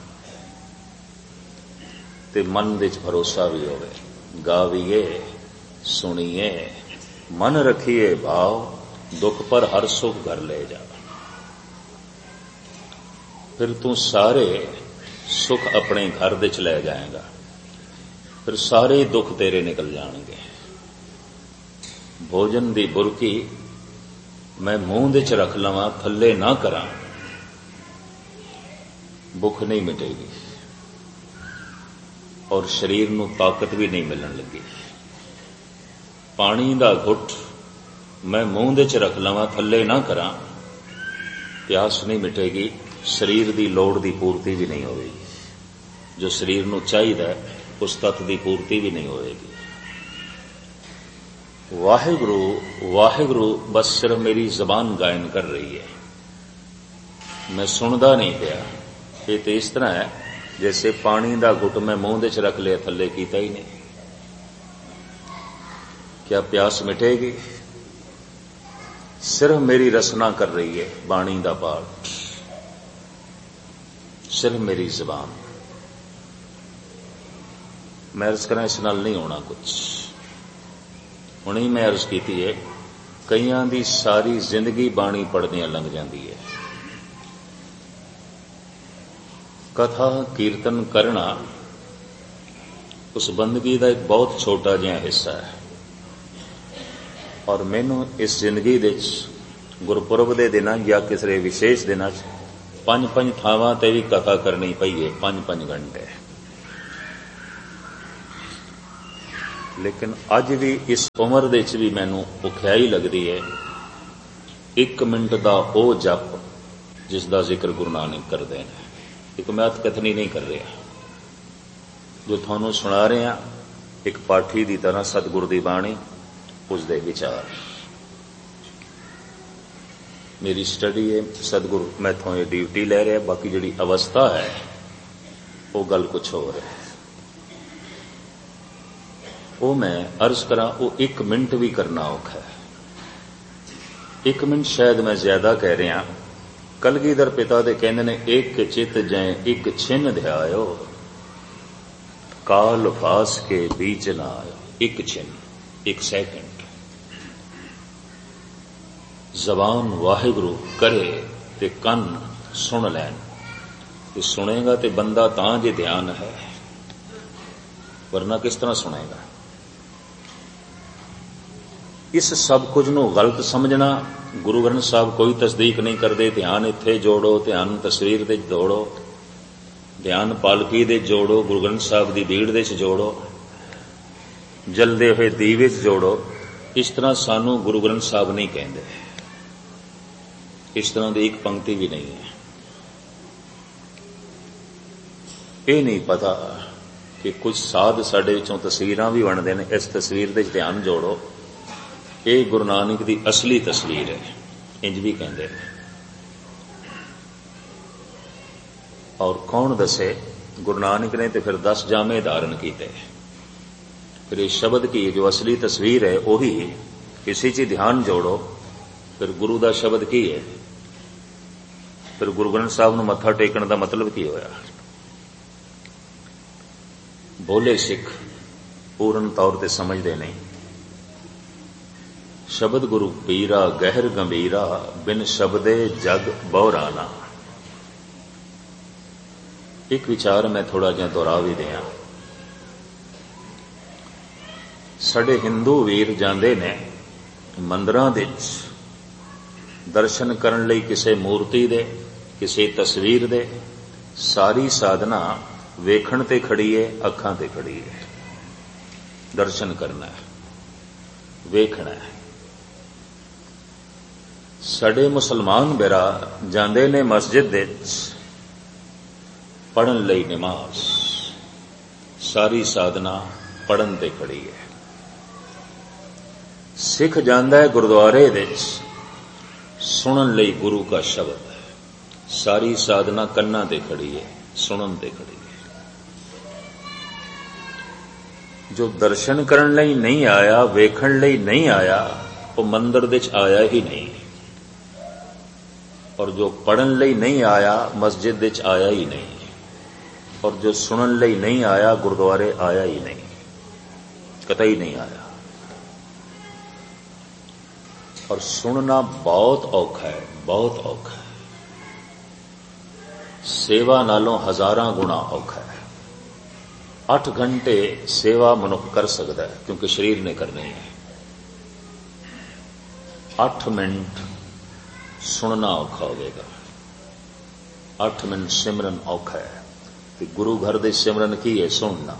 ते मन विच भरोसा भी होवे। गाविए सुनिए मन रखिए भाव, दुख पर हर सुख घर ले जा। फिर तू सारे सुख अपने घर दे च ले जाएगा। फिर सारे दुख तेरे निकल जाएंगे। भोजन दी बुरकी मैं मूंह दे च रख लवां, थल्ले ना करां, भुख नहीं मिटेगी और शरीर नूं ताकत भी नहीं मिलण लगी। पानी दा घुट मैं मूंह दे च रख लवां, थल्ले ना करां, प्यास नहीं मिटेगी, शरीर दी लोड़ दी पूर्ति भी नहीं होगी। जो शरीर नूं चाहिदा उस तत्त दी पूर्ति भी नहीं होगी। वाहिगुरु वाहिगुरु बस सिर्फ मेरी जबान गायन कर रही है, मैं सुनदा नहीं पिया। ये तो इस तरह है जैसे पानी दा घुट मैं मुंह दे च रख लिया, थल्ले कीता ही नहीं। क्या प्यास मिटेगी? सिर्फ मेरी रसना कर रही है बाणी दा पाठ, सिर्फ मेरी जबान। मैं अर्ज करा इस नाल नहीं होना कुछ। हुणे मैं अर्ज की है, कईयां दी सारी जिंदगी बाणी पढ़दियां लंघ जाती है। कथा कीर्तन करना उस बंदगी का एक बहुत छोटा जिहा हिस्सा है। और मैनू इस जिंदगी दे गुरपुरब के दिनां या किसी विशेष दिनां 5-5 थावां ते भी कथा करनी पई है, 5-5 घंटे। लेकिन अज भी इस उम्र दे च भी मैनू औखियाई लगती है 1 मिनट का वो जप जिसका जिक्र गुरु नानक करते हैं। एक मैं कथनी नहीं कर रहा, जो थानू सुना रहे हैं एक पाठी की तरह सतगुरु की बाणी, उसके विचार। मेरी स्टडी है, सतगुरु मैथों ये ड्यूटी ले रहे, बाकी जिहड़ी अवस्था है वो गल कुछ हो रहा है। वो मैं अर्ज करा, वो 1 मिनट भी करना औखा है। 1 मिनट शायद मैं ज्यादा कह रहा। कलगीधर पिता दे कहंदे ने, एक चित जै एक छिन ध्यायो, काल फास के बीच ना आयो। 1 छिन, 1 सेकंड। जबान वाहिगुरु करे ते कन सुन लैन। ते सुनेगा ते बंदा तां जे ध्यान है, वरना किस तरह सुनेगा। इस सब कुछ नूं गलत समझना। गुरु ग्रंथ साहब कोई तस्दीक नहीं करते। ध्यान इत्थे जोड़ो, ध्यान तस्वीर दे जोड़ो, ध्यान पालकी दे जोड़ो, गुरु ग्रंथ साहब की भीड़ दे जोड़ो, जलदे हुए दीवे जोड़ो। इस तरह सानू गुरु ग्रंथ साहब नहीं कहते। इस तरह की एक पंक्ति भी नहीं है। ये नहीं पता कि कुछ साध साडे विचों तस्वीरां भी बनते हैं। इस तस्वीर दे ध्यान जोड़ो, ये गुरु नानक की असली तस्वीर है, इंज भी कहते हैं। और कौन दसे? गुरु नानक ने तो फिर 10 जामे धारण किए। फिर इस शब्द की जो असली तस्वीर है वही, किसी चीज ध्यान जोड़ो। फिर गुरु का शब्द की है? फिर गुरु ग्रंथ साहब नूं मत्था टेकण का मतलब की होया? भोले सिख पूर्ण तौर पर समझते नहीं। शब्द गुरु पीरा गहर गंभीरा, बिन शब्दे जग बहुराना। एक विचार मैं थोड़ा जिहा दोहरा भी दिया। साडे हिंदू वीर जांदे ने मंदिरां दे दर्शन करन लई किसी मूर्ति दे, किसी तस्वीर दे। सारी साधना वेखण ते खड़ी है, अखां ते खड़ी है। दर्शन करना है, वेखना है। साडे मुसलमान बिरा जांदे ने मस्जिद दे पढ़न लई नमाज। सारी साधना पढ़न ते खड़ी है। सिख जांदा है गुरुद्वारे दे सुनन लई गुरु का शब्द। सारी साधना कन्ना ते खड़ी है, सुनन ते खड़ी है। जो दर्शन करन लई नहीं आया, वेखण लई नहीं आया, वो मंदिर दे आया ही नहीं। और जो पढ़न लई नहीं आया, मस्जिद दे आया ही नहीं। और जो सुनन लई नहीं आया, गुरुद्वारे आया ही नहीं, कतई नहीं आया। और सुनना बहुत औखा है, बहुत औखा है। सेवा नालों 1000 गुणा औखा है। 8 घंटे सेवा मनुख कर सकता है, क्योंकि शरीर ने करनी है। 8 मिनट सुनना औखा होगा। 8 मिनट सिमरन औखा है। तो गुरु घर दे सिमरन की है? सुनना।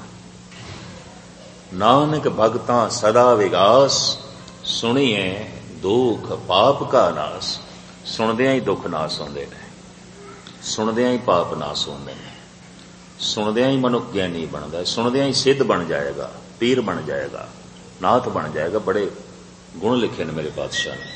नानक भगतां सदा विगास, सुनिए दुख पाप का नास। सुनदियां ही दुख नास होंदे ने, सुनदियां ही पाप नास होंदे ने, सुनदियां ही मनुख ज्ञानी बनता है, सुनदियां ही सिद्ध बन जाएगा, पीर बन जाएगा, नाथ बन जाएगा। बड़े गुण लिखे ने मेरे पातशाह ने।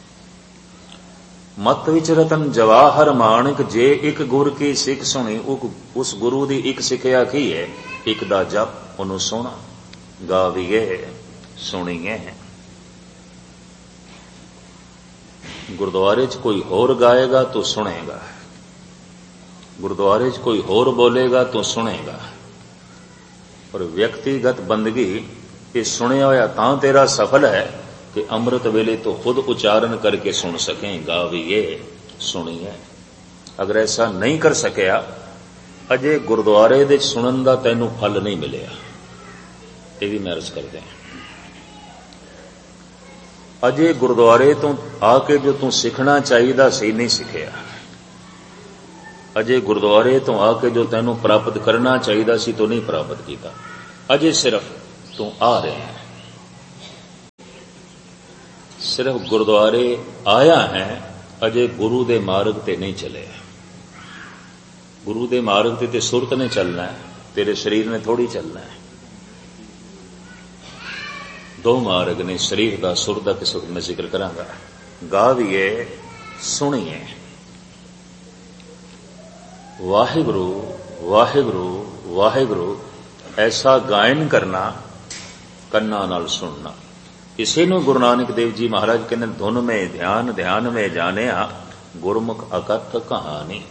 मत विच रतन जवाहर माणक, जे एक गुर की सिख सुनी। उस गुरु की एक सिक्ख्या की है? एक दा जप, उन्होंने सुना। गावीए सुनीए। गुरुद्वारे च कोई होर गाएगा तो सुनेगा, गुरुद्वारे च कोई होर बोलेगा तो सुनेगा। और व्यक्तिगत बंदगी ये सुनिया होया तां तेरा सफल है कि अमृत वेले तो खुद उच्चारण करके सुन सकें। गावीए सुनिए। अगर ऐसा नहीं कर सकिया, अजे गुरुद्वारे दे सुनन दा तैनू फल नहीं मिलिया। ये भी मैं अर्ज करते हैं। अजे गुरुद्वारे तो आके जो तू सीखना चाहिए सी नहीं सीखिया। अजे गुरुद्वारे तो आके जो तैनू प्राप्त करना चाहिए सी तो नहीं प्राप्त किया। अजे सिर्फ तू आ रहे हैं। सिर्फ गुरुद्वारे आया है, अजे गुरु दे मार्ग ते नहीं चले। गुरु दे मार्ग ते सुरत ने चलना है, तेरे शरीर ने थोड़ी चलना है। दो मार्ग ने, शरीर का सुर का, किस वक्त मैं जिक्र करांगा। गावीए, सुनिए, वाहिगुरु वाहिगुरु वाहिगुरु ऐसा गायन करना, कन्ना नाल सुनना। इसे नूं गुरु नानक देव जी महाराज कहते धुन में ध्यान, ध्यान में जानिया, गुरमुख अकथ कहानी।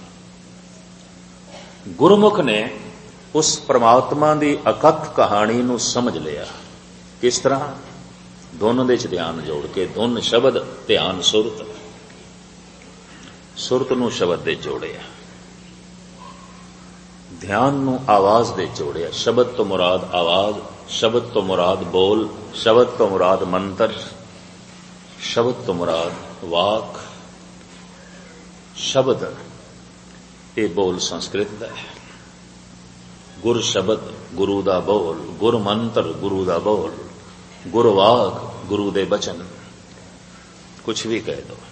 गुरमुख ने उस परमात्मा की अकथ कहानी नूं समझ लिया। किस तरह? धुन दे च ध्यान जोड़ के, धुन शब्द, ध्यान सुरत, सुरत नूं शब्द दे जोड़िया, ध्यान नूं आवाज दे जोड़िया। शब्द तो मुराद आवाज, शब्द तो मुराद बोल, शब्द तो मुराद मंत्र, शब्द तो मुराद वाक। शब्द ये बोल संस्कृत का है। गुर शब्द गुरु दा बोल, गुर मंत्र गुरु दा बोल, गुरवाक गुरु दे बचन, कुछ भी कह दो।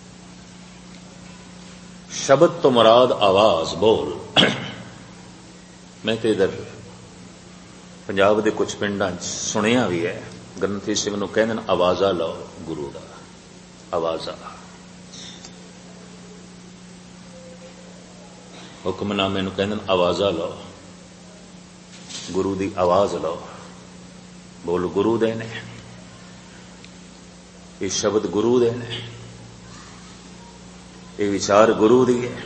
शब्द तो मुराद आवाज, बोल। मैं तो इधर पंजाब के कुछ पिंडां सुनिया भी है, ग्रंथी सिंह नूं कहंदे आवाजा लो गुरु दा, आवाजा। हुक्मनामे नूं कहंदे आवाजा लो, गुरु दी आवाज लो। बोल गुरु दे ने, ये शब्द गुरु दे ने, ये विचार गुरु दी है।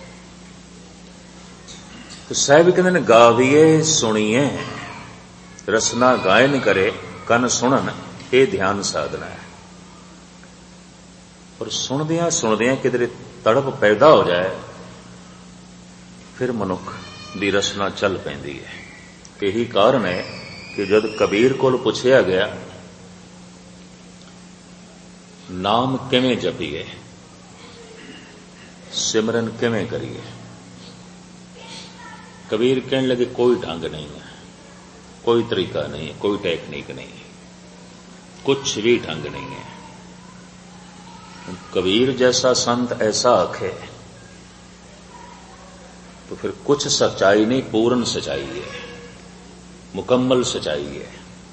तो साहब कहते गावीए सुनिए, रसना गायन करे, कन सुनन, ये ध्यान साधना है। और सुनदियां सुनदियां किधरे तड़प पैदा हो जाए, फिर मनुख दी रसना चल पैंदी है। यही कारण है कि जब कबीर कोल पुछया गया नाम किवें जपीए, सिमरन किवें करिए, कबीर कहने लगे कोई ढंग नहीं है, कोई तरीका नहीं है, कोई टेक्निक नहीं है, कुछ भी ढंग नहीं है। कबीर जैसा संत ऐसा आखे तो फिर कुछ सच्चाई नहीं, पूर्ण सच्चाई है, मुकम्मल सच्चाई है।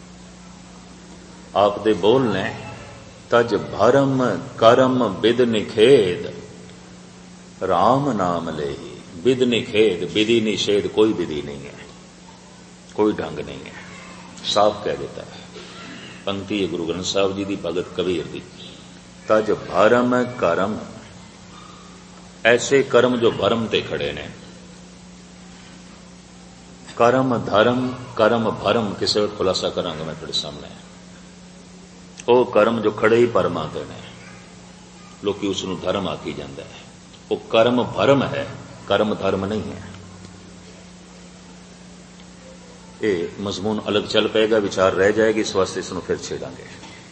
आप दे बोलने तज भरम करम बिद निखेद, राम नाम ले ही। विद निखेद, विधि निषेध, कोई विधि नहीं है, कोई ढंग नहीं है, साफ कह देता है। पंक्ति है गुरु ग्रंथ साहब जी की, भगत कबीर की। तज भरम करम, ऐसे कर्म जो भरम ते खड़े ने। कर्म धर्म, कर्म भरम, किसी वक्त खुलासा करांगा मैं तेरे सामने। वो कर्म जो खड़े ही परमां ते ने, लोकी उसनूं धर्म आखी जांदा है। वो कर्म भरम है, कर्म धर्म नहीं है। ये मजमून अलग चल पेगा, विचार रह जाएगी, इस वास्ते इसनूं फिर छेड़ांगे।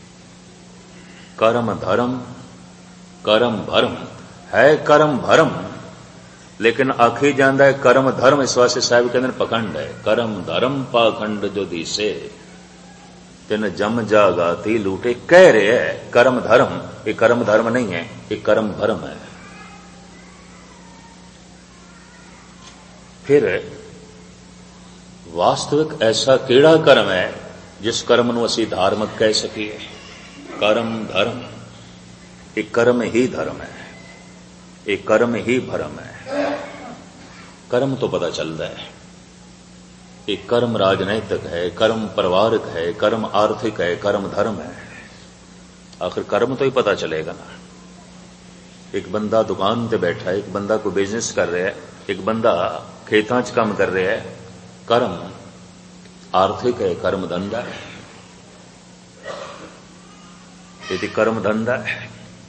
कर्म धर्म, कर्म भरम है, कर्म भरम लेकिन आखी जांदा है कर्म धर्म। इस वास्ते साहब कहते हैं पखंड है। कर्म धर्म पाखंड जो दिसे, तिन जम जागाती लूटे। कह रहे है कर्म धर्म, ये कर्म धर्म नहीं है, ये कर्म भरम है। फिर वास्तविक ऐसा केड़ा कर्म है जिस कर्म नूं असीं धार्मिक कह सकीए? कर्म धर्म, ये कर्म ही धर्म है, ये कर्म ही भरम है। कर्म तो पता चलता है, ये कर्म राजनैतिक है, कर्म परिवारिक है, कर्म आर्थिक है, कर्म धर्म है। आखिर कर्म तो ही पता चलेगा ना। एक बंदा दुकान पे बैठा है, एक बंदा कोई बिजनेस कर रहा है, एक बंदा खेतां च काम कर रहा है। कर्म आर्थिक है, कर्म धंधा है, यदि कर्म धंधा है।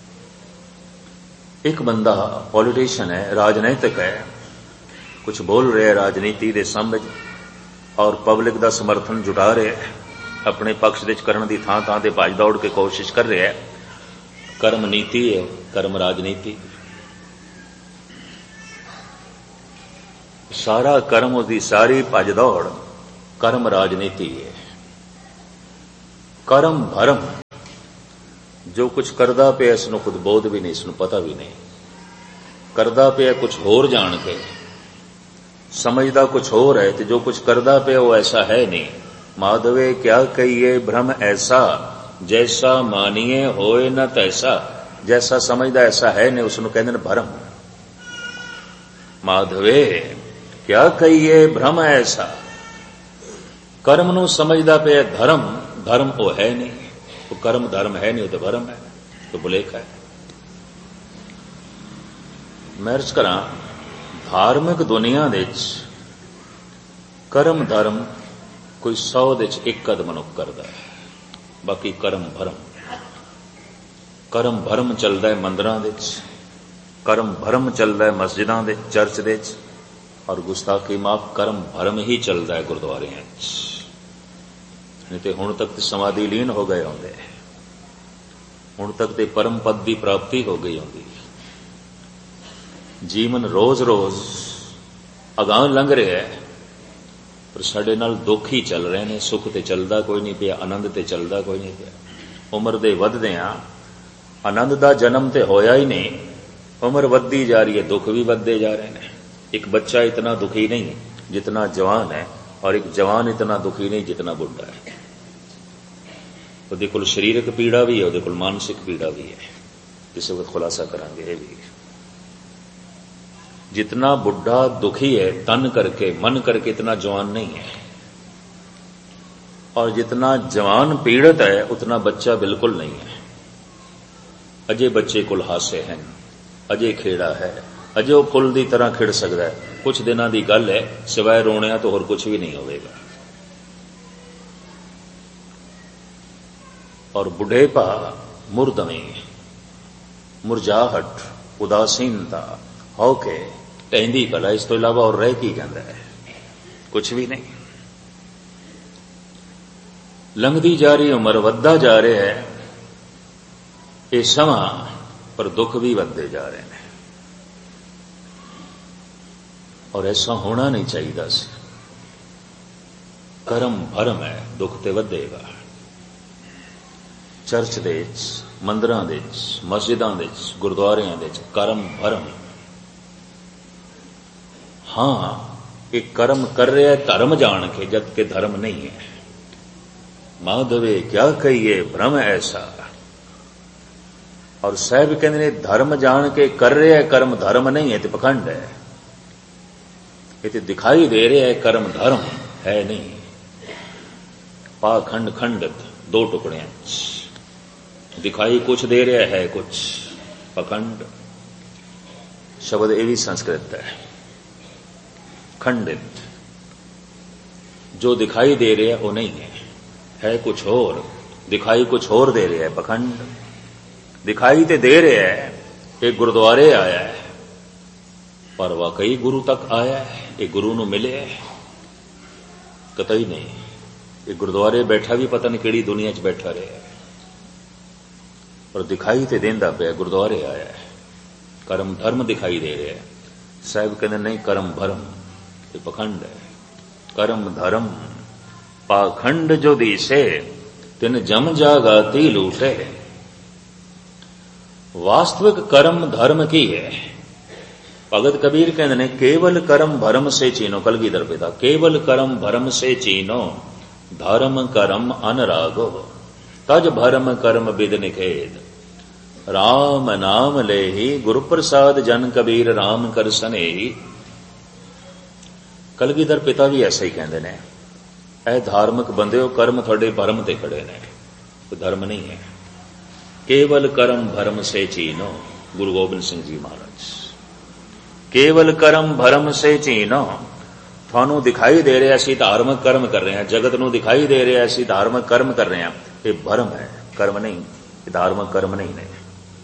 एक बंदा पॉलिटिशियन है, राजनीतिक है, कुछ बोल रहे हैं राजनीति दे सामने और पब्लिक दा समर्थन जुटा रहे हैं, अपने पक्ष दे करन दी थां थां ते भज दौड़ के कोशिश कर रहे हैं। कर्म नीति है, कर्म राजनीति। सारा कर्म, उसकी सारी भज दौड़ कर्म राजनीति है। कर्म भरम, ਜੋ ਕੁਝ ਕਰਦਾ ਪਿਆ ਇਸ ਨੂੰ ਖੁਦ ਬੋਧ ਵੀ ਨਹੀਂ, ਇਸ ਨੂੰ ਪਤਾ ਵੀ ਨਹੀਂ। ਕਰਦਾ ਪਿਆ ਕੁਝ ਹੋਰ ਜਾਣ ਕੇ, ਸਮਝਦਾ ਕੁਝ ਹੋਰ ਹੈ, ਤੇ ਜੋ ਕੁਝ ਕਰਦਾ ਪਿਆ ਉਹ ਐਸਾ ਹੈ ਨਹੀਂ। ਮਾਧਵੇ ਕਿਆ ਕਹੀਏ ਭ੍ਰਮ ਐਸਾ, ਜੈਸਾ ਮਾਨੀਏ ਹੋਏ ਨਾ ਤੈਸਾ। ਜੈਸਾ ਸਮਝਦਾ ਐਸਾ ਹੈ ਨਹੀਂ, ਉਸ ਨੂੰ ਕਹਿੰਦੇ ਨੇ ਭਰਮ। ਮਾਧਵੇ ਕਿਆ ਕਹੀਏ ਭ੍ਰਮ ਐਸਾ, ਕਰਮ ਨੂੰ ਸਮਝਦਾ ਪਿਆ ਧਰਮ, ਧਰਮ ਉਹ ਹੈ ਨਹੀਂ। ਉਹ ਕਰਮ ਧਰਮ ਹੈ ਨਹੀਂ, ਉਹ ਤਾਂ ਭਰਮ ਹੈ, ਉਹ ਭੁਲੇਖਾ ਹੈ। ਮੈਂ ਅਰਜ਼ ਕਰਾਂ, ਧਾਰਮਿਕ ਦੁਨੀਆ ਦੇ ਵਿੱਚ ਕਰਮ ਧਰਮ ਕੋਈ 100 ਦੇ ਵਿੱਚ 1 ਕਦਮ ਮਨੁੱਖ ਕਰਦਾ ਹੈ, ਬਾਕੀ ਕਰਮ ਭਰਮ। ਕਰਮ ਭਰਮ ਚੱਲਦਾ ਹੈ ਮੰਦਰਾਂ ਦੇ ਵਿੱਚ, ਕਰਮ ਭਰਮ ਚੱਲਦਾ ਹੈ ਮਸਜਿਦਾਂ ਦੇ, ਚਰਚ ਦੇ ਵਿੱਚ, ਔਰ ਗੁਸਤਾਖੀ ਮਾਫ ਕਰਮ ਭਰਮ ਹੀ ਚੱਲਦਾ ਹੈ ਗੁਰਦੁਆਰਿਆਂ ਵਿੱਚ। ਨਹੀਂ ਤੇ ਹੁਣ ਤੱਕ ਤੇ ਸਮਾਧੀ ਲੀਨ ਹੋ ਗਏ ਹੁੰਦੇ, ਹੁਣ ਤੱਕ ਤੇ ਪਰਮ ਪਦ ਦੀ ਪ੍ਰਾਪਤੀ ਹੋ ਗਈ ਹੁੰਦੀ। ਜੀਵਨ ਰੋਜ਼-ਰੋਜ਼ ਅਗਾਂਹ ਲੰਘ ਰਿਹਾ ਹੈ, ਪਰ ਸਾਡੇ ਨਾਲ ਦੁੱਖ ਹੀ ਚੱਲ ਰਹੇ ਨੇ। ਸੁੱਖ ਤੇ ਚੱਲਦਾ ਕੋਈ ਨਹੀਂ ਪਿਆ, ਆਨੰਦ ਤੇ ਚੱਲਦਾ ਕੋਈ ਨਹੀਂ ਪਿਆ। ਉਮਰ ਦੇ ਵਧਦਿਆਂ ਆਨੰਦ ਦਾ ਜਨਮ ਤੇ ਹੋਇਆ ਹੀ ਨਹੀਂ, ਉਮਰ ਵੱਧਦੀ ਜਾ ਰਹੀ ਹੈ, ਦੁੱਖ ਵੀ ਵੱਧਦੇ ਜਾ ਰਹੇ ਨੇ। ਇੱਕ ਬੱਚਾ ਇਤਨਾ ਦੁਖੀ ਨਹੀਂ ਜਿਤਨਾ ਜਵਾਨ ਹੈ, ਔਰ ਇੱਕ ਜਵਾਨ ਇਤਨਾ ਦੁਖੀ ਨਹੀਂ ਜਿਤਨਾ ਬੁੱਢਾ ਹੈ। ਉਹਦੇ ਕੋਲ ਸਰੀਰਕ ਪੀੜਾ ਵੀ ਹੈ, ਉਹਦੇ ਕੋਲ ਮਾਨਸਿਕ ਪੀੜਾ ਵੀ ਹੈ। ਕਿਸੇ ਵਕਤ ਖੁਲਾਸਾ ਕਰਾਂਗੇ ਇਹ ਵੀ। जितना बुढ़ा दुखी है तन करके मन करके, इतना जवान नहीं है, और जितना जवान पीड़ित है उतना बच्चा बिल्कुल नहीं है। अजे बच्चे कोल हासे हैं, अजे खेड़ा है, अजे वो फुल की तरह खिड़ सकता है। कुछ दिनों की गल है, सिवाय रोने तो होर कुछ भी नहीं होगा। और बुढ़ेपा, मुरदमे, मुरझाहट, उदासीनता होके टहदी भला, इस तो इलावा और रह की जाता है? कुछ भी नहीं। लंघदी जा रही उम्र, वधदा जा रहा है ये समा, पर दुख भी वधदे जा रहे हैं, और ऐसा होना नहीं चाहिए सी। करम भरम है, दुख ते वधेगा। चर्च दे विच, मंदिरां दे विच, मस्जिदां दे विच, गुरुद्वारियां दे विच करम भरम। हाँ, एक कर्म कर रहा है धर्म जान के, जबकि धर्म नहीं है। माधवे क्या कहिए भ्रम ऐसा। और साहब कहते ने धर्म जान के कर रहा है कर्म, धर्म नहीं है तो पखंड है। ये तो दिखाई दे रहा है कर्म, धर्म है नहीं। पाखंड खंडित, 2 टुकड़े, दिखाई कुछ दे रहा है कुछ, पखंड शब्द ये भी संस्कृत है। खंडित, जो दिखाई दे रहा है वो नहीं है कुछ और, दिखाई कुछ और दे रहा है, पखंड। दिखाई तो दे रहा है एक गुरुद्वारे आया है, पर वाकई गुरु तक आया है, एक गुरु नूं मिले है? कतई नहीं। एक गुरुद्वारे बैठा भी पता नहीं किहड़ी दुनिया च बैठा रहा है, पर दिखाई तो देंदा पिया गुरुद्वारे आया है। कर्म धर्म दिखाई दे रहा है। साहब कहते नहीं, कर्म भरम, ये पखंड है। कर्म धर्म पाखंड जो दिसे, तिन जम जागाती लूटे। वास्तविक कर्म धर्म की है। भगत कबीर कहते ने, केवल कर्म भरम से चीनो, कलगीधर पिता, केवल कर्म भरम से चीनो, धर्म कर्म अनरागो, तज भरम कर्म बिद निखेद। राम नाम ले ही गुरु प्रसाद जन कबीर राम कर सनेही। कलगीधर पिता भी ऐसा ही कहते हैं, ऐ धार्मिक बंदे हो, कर्म थोड़े भरम ते खड़े ने, कोई धर्म नहीं है। केवल कर्म भरम से चीनो, गुरु गोबिंद सिंह जी महाराज। केवल कर्म भरम से चीनो, थानू दिखाई दे रहा असीं धार्मिक कर्म कर रहे हैं, जगत नू दिखाई दे रहा असीं धार्मिक कर्म कर रहे हैं, ये भरम है, कर्म नहीं, ये धार्मिक कर्म नहीं ने।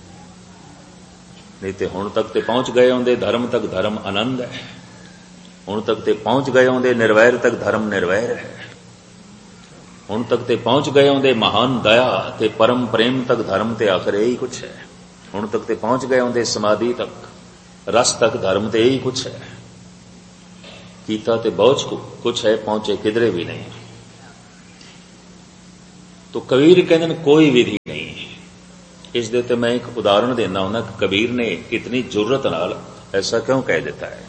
नहीं तो हुण तक ते पहुंच गए होंदे धर्म तक, धर्म आनंद है। हुण तक ते पहुंच गए होंदे निर्वैर तक, धर्म निर्वैर है। हुण तक ते पहुंच गए होंदे महान दया ते परम प्रेम तक, धर्म ते आखिर यही कुछ है। हुण तक ते पहुंच गए होंदे समाधि तक, रस तक, धर्म ते यही कुछ है। कीता ते बहुत कुछ है, पहुंचे किधरे भी नहीं। तो कबीर कहते कोई विधि नहीं, इस दे ते मैं एक उदाहरण देना हुंदा कि कबीर ने इतनी जुर्रत नाल ऐसा क्यों कह दिता है।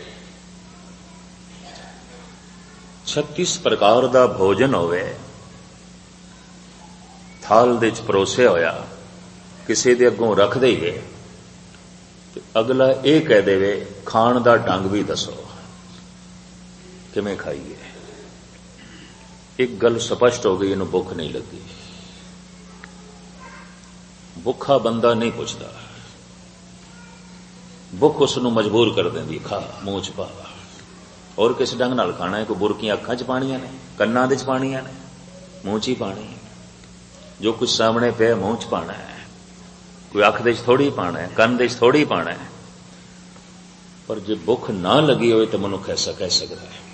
36 प्रकार दा भोजन होवे, थाल दे च परोसिया होया किसी दे अगों रख दईए ते अगला ये कह देवे खाण दा ढंग भी दसो किवें खाईए। एक गल स्पष्ट हो गई, इन्हूं भुख नहीं लगी। भुखा बंदा नहीं पुछदा, भुख उसनूं मजबूर कर देंदी, खा मूँह च पा। और किस ढंग नाल खाना है? कोई बुरकियां अखां च पाणियां ने, कन्नां दे च पाणियां ने, मूँह च ही पाणी है। जो कुछ सामने पे मूँह च पाना है, कोई अख दे च थोड़ी पाना है, कन दे च थोड़ी पाना है। पर जे भुख ना लगी होए तो मनुख ऐसा कह सकता है।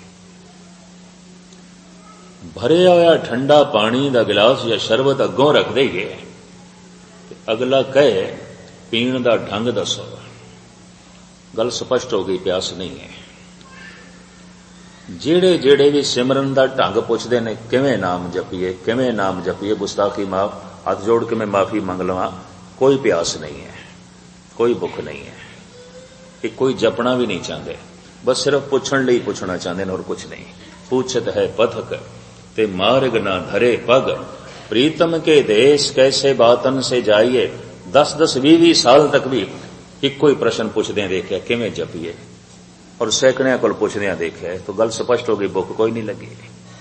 भरिया होया ठंडा पानी दा गिलास या शरबत अगों रख दईए, अगला कहे पीण दा ढंग दसो। गल स्पष्ट हो गई, प्यास नहीं है। जेड़े जेड़े भी सिमरन दा ढंग पुछदे ने, किवें नाम जपीए, किवें नाम जपीए, गुस्ताखी माफ, हाथ जोड़ के मैं माफी मंग लवां, कोई प्यास नहीं है, कोई भुख नहीं है। कि कोई जपना भी नहीं चाहते, बस सिर्फ पुछण लई पुछना चाहते हैं और कुछ नहीं। पूछत है पथक ते मार्ग ना धरे पग, प्रीतम के देश कैसे बातन से जाइए। 10-10, 20-20 साल तक भी एक कोई प्रश्न पुछदे देखिया किवें जपीए, और सैकड़ियां कोल पुछदे देखिया, तो गल स्पष्ट हो गई, भुख कोई नहीं लगी।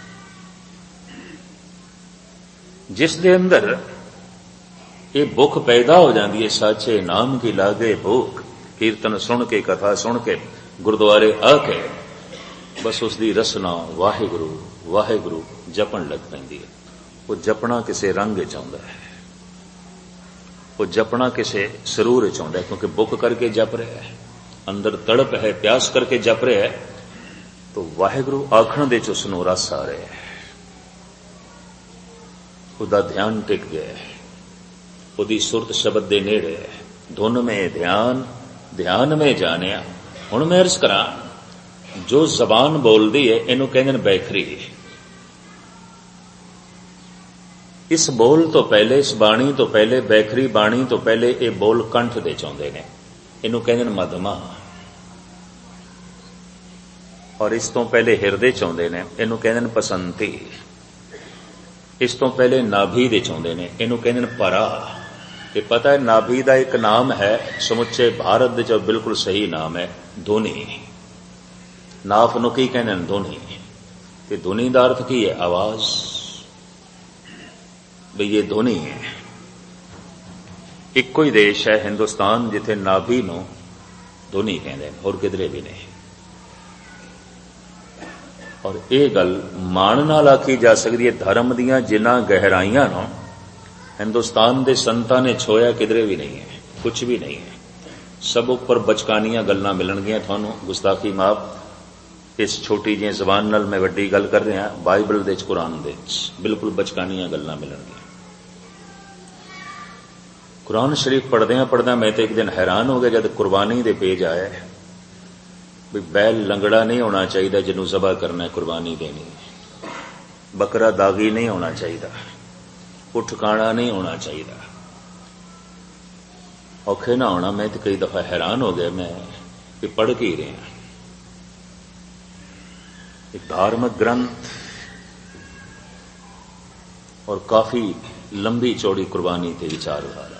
जिस दे अंदर ये भुख पैदा हो जाती है, साचे नाम की लागे भूख, कीर्तन सुन के, कथा सुन के, गुरुद्वारे आके बस उसकी रसना वाहिगुरु वाहिगुरु जपन लग पैंदी है। वो जपना किसी रंग च आउंदा है, वो जपना किसी सरूर च आउंदा है, क्योंकि भुख करके जप रहा है, अंदर तड़प है, प्यास करके जप रहा है, तो वाहिगुरु आखण दे च उसनूं रस आ रहा है, उहदा ध्यान टिक गया है, उहदी सुरत शब्द दे नेड़े है। धुन में ध्यान, ध्यान में जानिया। हुण मैं अर्ज करां, जो जबान बोलदी है इहनूं कहंदे ने बैखरी। इस बोल तो पहले, इस बाणी तो पहले, बैखरी बाणी तो पहले ये बोल कंठ दे चाहुंदे ने, इहनूं कहंदे ने मधमा। और इस तो पहले हिरदे चाहुंदे ने, इहनूं कहंदे ने पसंती। इस तो पहले नाभि दे चाहुंदे ने, इहनूं कहंदे ने परा। ये पता है नाभि का एक नाम है, समुचे भारत दे च बिल्कुल सही नाम है, धुनी। नाफ नूं की कहंदे ने? धुनी। ते धुनी दा अर्थ की है? आवाज। भी ये धुनी है। इक्को ही देश है हिंदुस्तान जिथे नाभि नूं धुनी कहंदे ने, और किधरे भी नहीं। और ये गल मान नाल आखी जा सकती है, धर्म दीयां जिन्हां गहराइयां नूं हिंदुस्तान दे संतां ने छोया किधरे भी नहीं है, कुछ भी नहीं है। सब उपर बचकानियां गल्लां मिलणगियां तुहानूं, गुस्ताखी माफ। इस छोटी जी जबान नाल मैं वड्डी गल कर रहा, बाइबल दे च, कुरान दे च बिल्कुल बचकानियां गल्लां मिलणगियां। कुरान शरीफ पढ़दियां पढ़दियां मैं तो एक दिन हैरान हो गया जब कुर्बानी दे पेज आया भी बैल लंगड़ा नहीं होना चाहिए जिन्हों ज़बह करना है, कुर्बानी देनी। बकरा दागी नहीं होना चाहिए, उठ काणा नहीं होना चाहिए, औखे ना होना। मैं तो कई दफा हैरान हो गया, मैं कि पढ़ के ही रहा। एक धार्मिक ग्रंथ और काफी लंबी चौड़ी कुर्बानी ते विचारधारा।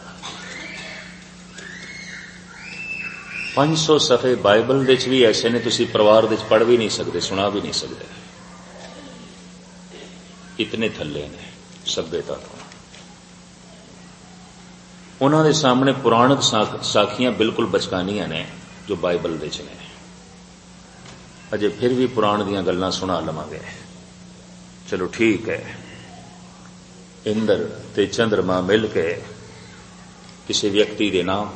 500 सफ़े बाइबल दे च भी ऐसे ने, तुसी परिवार दे च पढ़ भी नहीं सकते, सुना भी नहीं सकते, इतने थल्ले ने सभ्यता तो। उन्हां दे सामने पुराणक साखियां बिल्कुल बचकानियां ने जो बाइबल दे च ने। अजे फिर भी पुराण दीयां गल्लां सुना लवांगे। चलो ठीक है, इंद्र ते चंद्रमा मिल के किसी व्यक्ति दे नाम,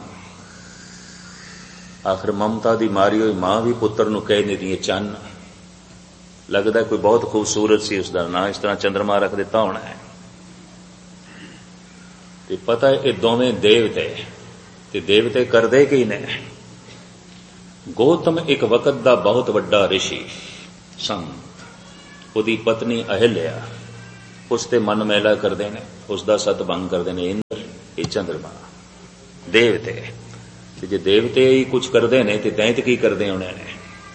आखिर ममता दी मारी हुई मां भी पुत्र नूं कह नहीं दी चन्न, लगदा कोई बहुत खूबसूरत सी उसदा नाम, इस तरह चंद्रमा रख दिता होना है। ते पता है ये दोवें देवते, ते देवते करदे की ने? गौतम एक वक्त दा बहुत वड्डा ऋषि संत, उहदी पत्नी अहिल्या उसते मन मैला करदे ने, उसदा सत भंग करदे ने इंद्र, ये चंद्रमा। देवते। ते जे देवते ही कुछ करते ने ते दैंत की करते होने ने।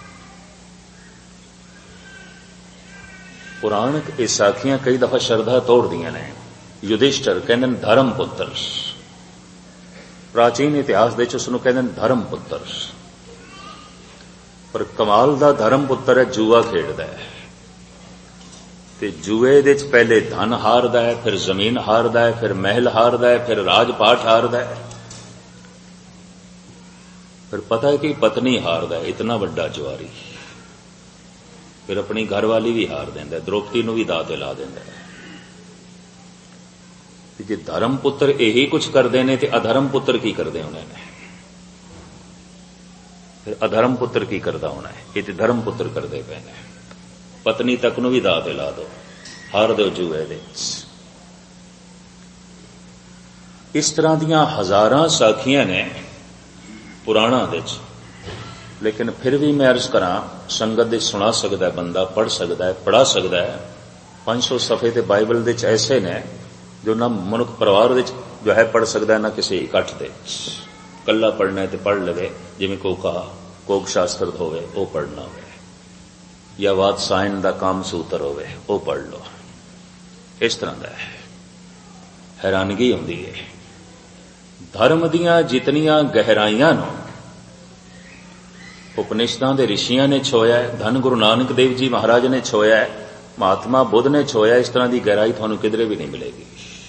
पुराण ये साखियां कई दफा श्रद्धा तोड़ दिया ने। युधिष्ठिर कहते धर्म पुत्र, प्राचीन इतिहास दे उसनूं कहते धर्म पुत्र, पर कमाल दा धर्म पुत्र है जूआ खेडदा है। ते जूए दे पहले धन हारदा है, फिर जमीन हारदा है, फिर महल हारदा है, फिर राजपाठ हारदा है, फिर पता है कि पत्नी हारदा है, इतना वड्डा जुआरी, फिर अपनी घरवाली भी हार देंदा, द्रौपदी नूं भी दाव ते ला देंदा है। जे धर्म पुत्र यही कुछ करते हैं तो अधर्म पुत्र की करते होने ने? फिर अधर्म पुत्र की करता होना है? ये तो धर्म पुत्र करते पे ने। पत्नी तक नूं भी दाव ते ला दो, हार दो जूए दे। इस तरह दियां हजारां साखियां ने पुराणा दे, लेकिन फिर भी मैं अर्ज करा संगत दे सुना सकता है बंदा, पढ़ सकता है, पढ़ा सकता है। 500 सफ़े ते बाइबल दे ऐसे ने जो ना मनुख परिवार दे जो है पढ़ सकता है, ना किसी इकट्ठ दे। कला पढ़ना है तो पढ़ लवे, जिवें कोक शास्त्र होवे वो पढ़ना होवे, या वात्सायन दा काम सूत्र होवे वो पढ़ लो। इस तरह का है। हैरानगी होंदी है धर्म दियां जितनियां गहराइयां नूं उपनिषदां दे ऋषियां ने छोया है, धन गुरु नानक देव जी महाराज ने छोया है, महात्मा बुद्ध ने छोया। इस तरह की गहराई थानू किधरे भी नहीं मिलेगी।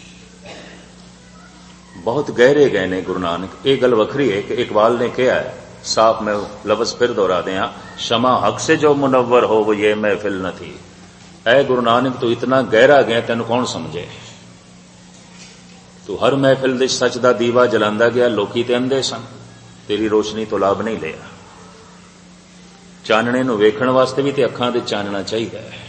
बहुत गहरे गए ने गुरु नानक। ये गल वखरी है कि इकबाल ने कहा है, साफ मैं लफ्ज फिर दोहरा दें, शमा हक से जो मुनव्वर हो वो ये महफिल न थी। ऐ गुरु नानक तू इतना गहरा गया, तेन कौन समझे। तू हर महफिल दे सच दा दीवा जलांदा गया, लोकी ते अंधे सन, तेरी रोशनी तो लाभ नहीं लिया। चानने नूं वेखण वास्ते भी ते अखां दे चानना चाहिए है।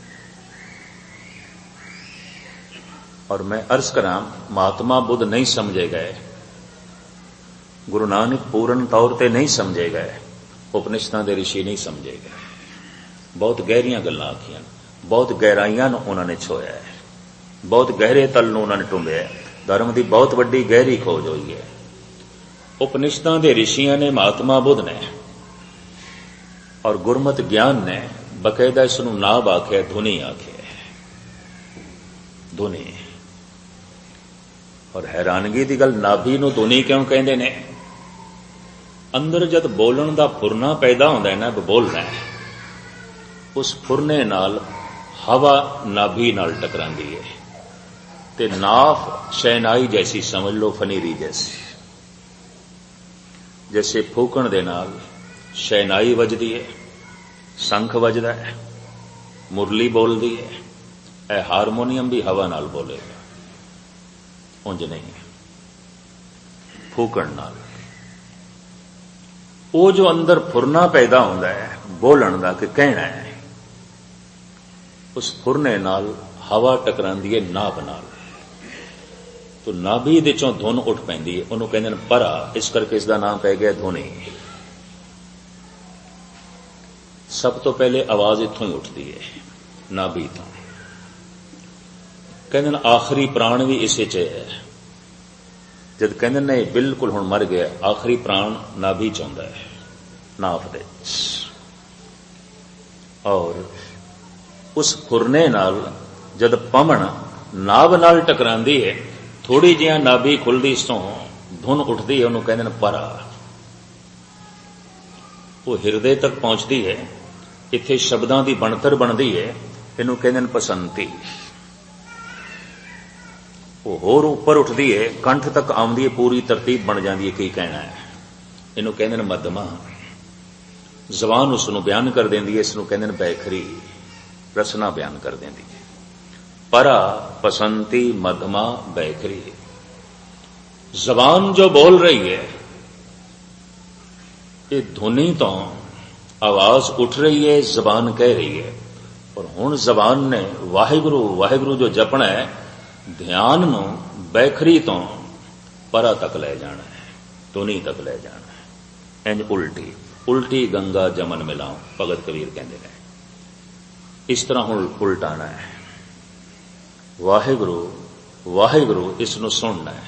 और मैं अर्ज करा, महात्मा बुद्ध नहीं समझे गए, गुरु नानक पूर्ण तौर पर नहीं समझे गए, उपनिषदां दे ऋषि नहीं समझे गए। बहुत गहरियां गल्लां आखियां, बहुत गहराइयां उन्होंने छोया है, बहुत गहरे तल नूं उन्होंने टुंबिया। धर्म की बहुत वड्डी गहरी खोज हुई है। उपनिषदां दे ऋषियां ने, महात्मा बुद्ध ने और गुरमत ज्ञान ने बकायदा इसनूं नाभ आख्या, धुनी आख्या, धुनी। और हैरानगी की गल, नाभि नूं धुनी क्यों कहते ने? अंदर जद बोलण दा फुरना पैदा होंदा है ना, बोलना है, उस फुरने नाल हवा नाभि नाल टकरांदी है ते नाफ शहनाई जैसी समझ लो, फनीरी जैसी। जैसे फूकण दे नाल शहनाई वजदी है, शंख वजदा है, मुरली बोलदी है, ए हारमोनीयम भी हवा नाल बोलेगा, उंज नहीं फूकण नाल। वो जो अंदर फुरना पैदा होंदा है बोलण दा कि कहना है, उस फुरने नाल हवा टकरांदी है नाभ नाल, तो नाभि दे चों धुन उठ पैंदी है, उन्होंने कहते हैं परा, इस करके इसका नाम पै गया धुनी। सब तो पहले आवाज इत्थों ही उठती है, नाभि तो। कहते आखिरी प्राण भी इसे च है। जब कहते ने बिल्कुल हुण मर गया, आखिरी प्राण नाभि च आउंदा है, नाभ दे। और उस फुरने नाल जद पमन नाभ नाल टकरांदी है, थोड़ी जिहा नाभि खुलदी, इस तों धुन उठदी है, उन्होंने कहते परा। वो हिरदे तक पहुंचती है, इत्थे शब्दां दी बनतर बनदी है, इनू कहते पसंती। वो होर उपर उठदी है, कंठ तक आउंदी है, पूरी तरतीब बन जाती है, की कहना है, इनू कहते मध्यमा। जबान उसनू बयान कर देंदी है, इसनू कहते बैखरी, रसना बयान कर देंदी है। परा, पसंती, मध्यमा, बैखरी। जबान जो बोल रही है, ये धुनी तो आवाज उठ रही है, जबान कह रही है। और हुण जबान ने वाहिगुरु वाहिगुरु जो जपना है, ध्यान नूं बैखरी तो परा तक ले जाना है, धुनी तक ले जाना है। इंज उल्टी उल्टी गंगा जमन मिलाओ, भगत कबीर कहते हैं। इस तरह हुण उल्टाना है, वाहिगुरु वाहिगुरु इसनूं सुनना है।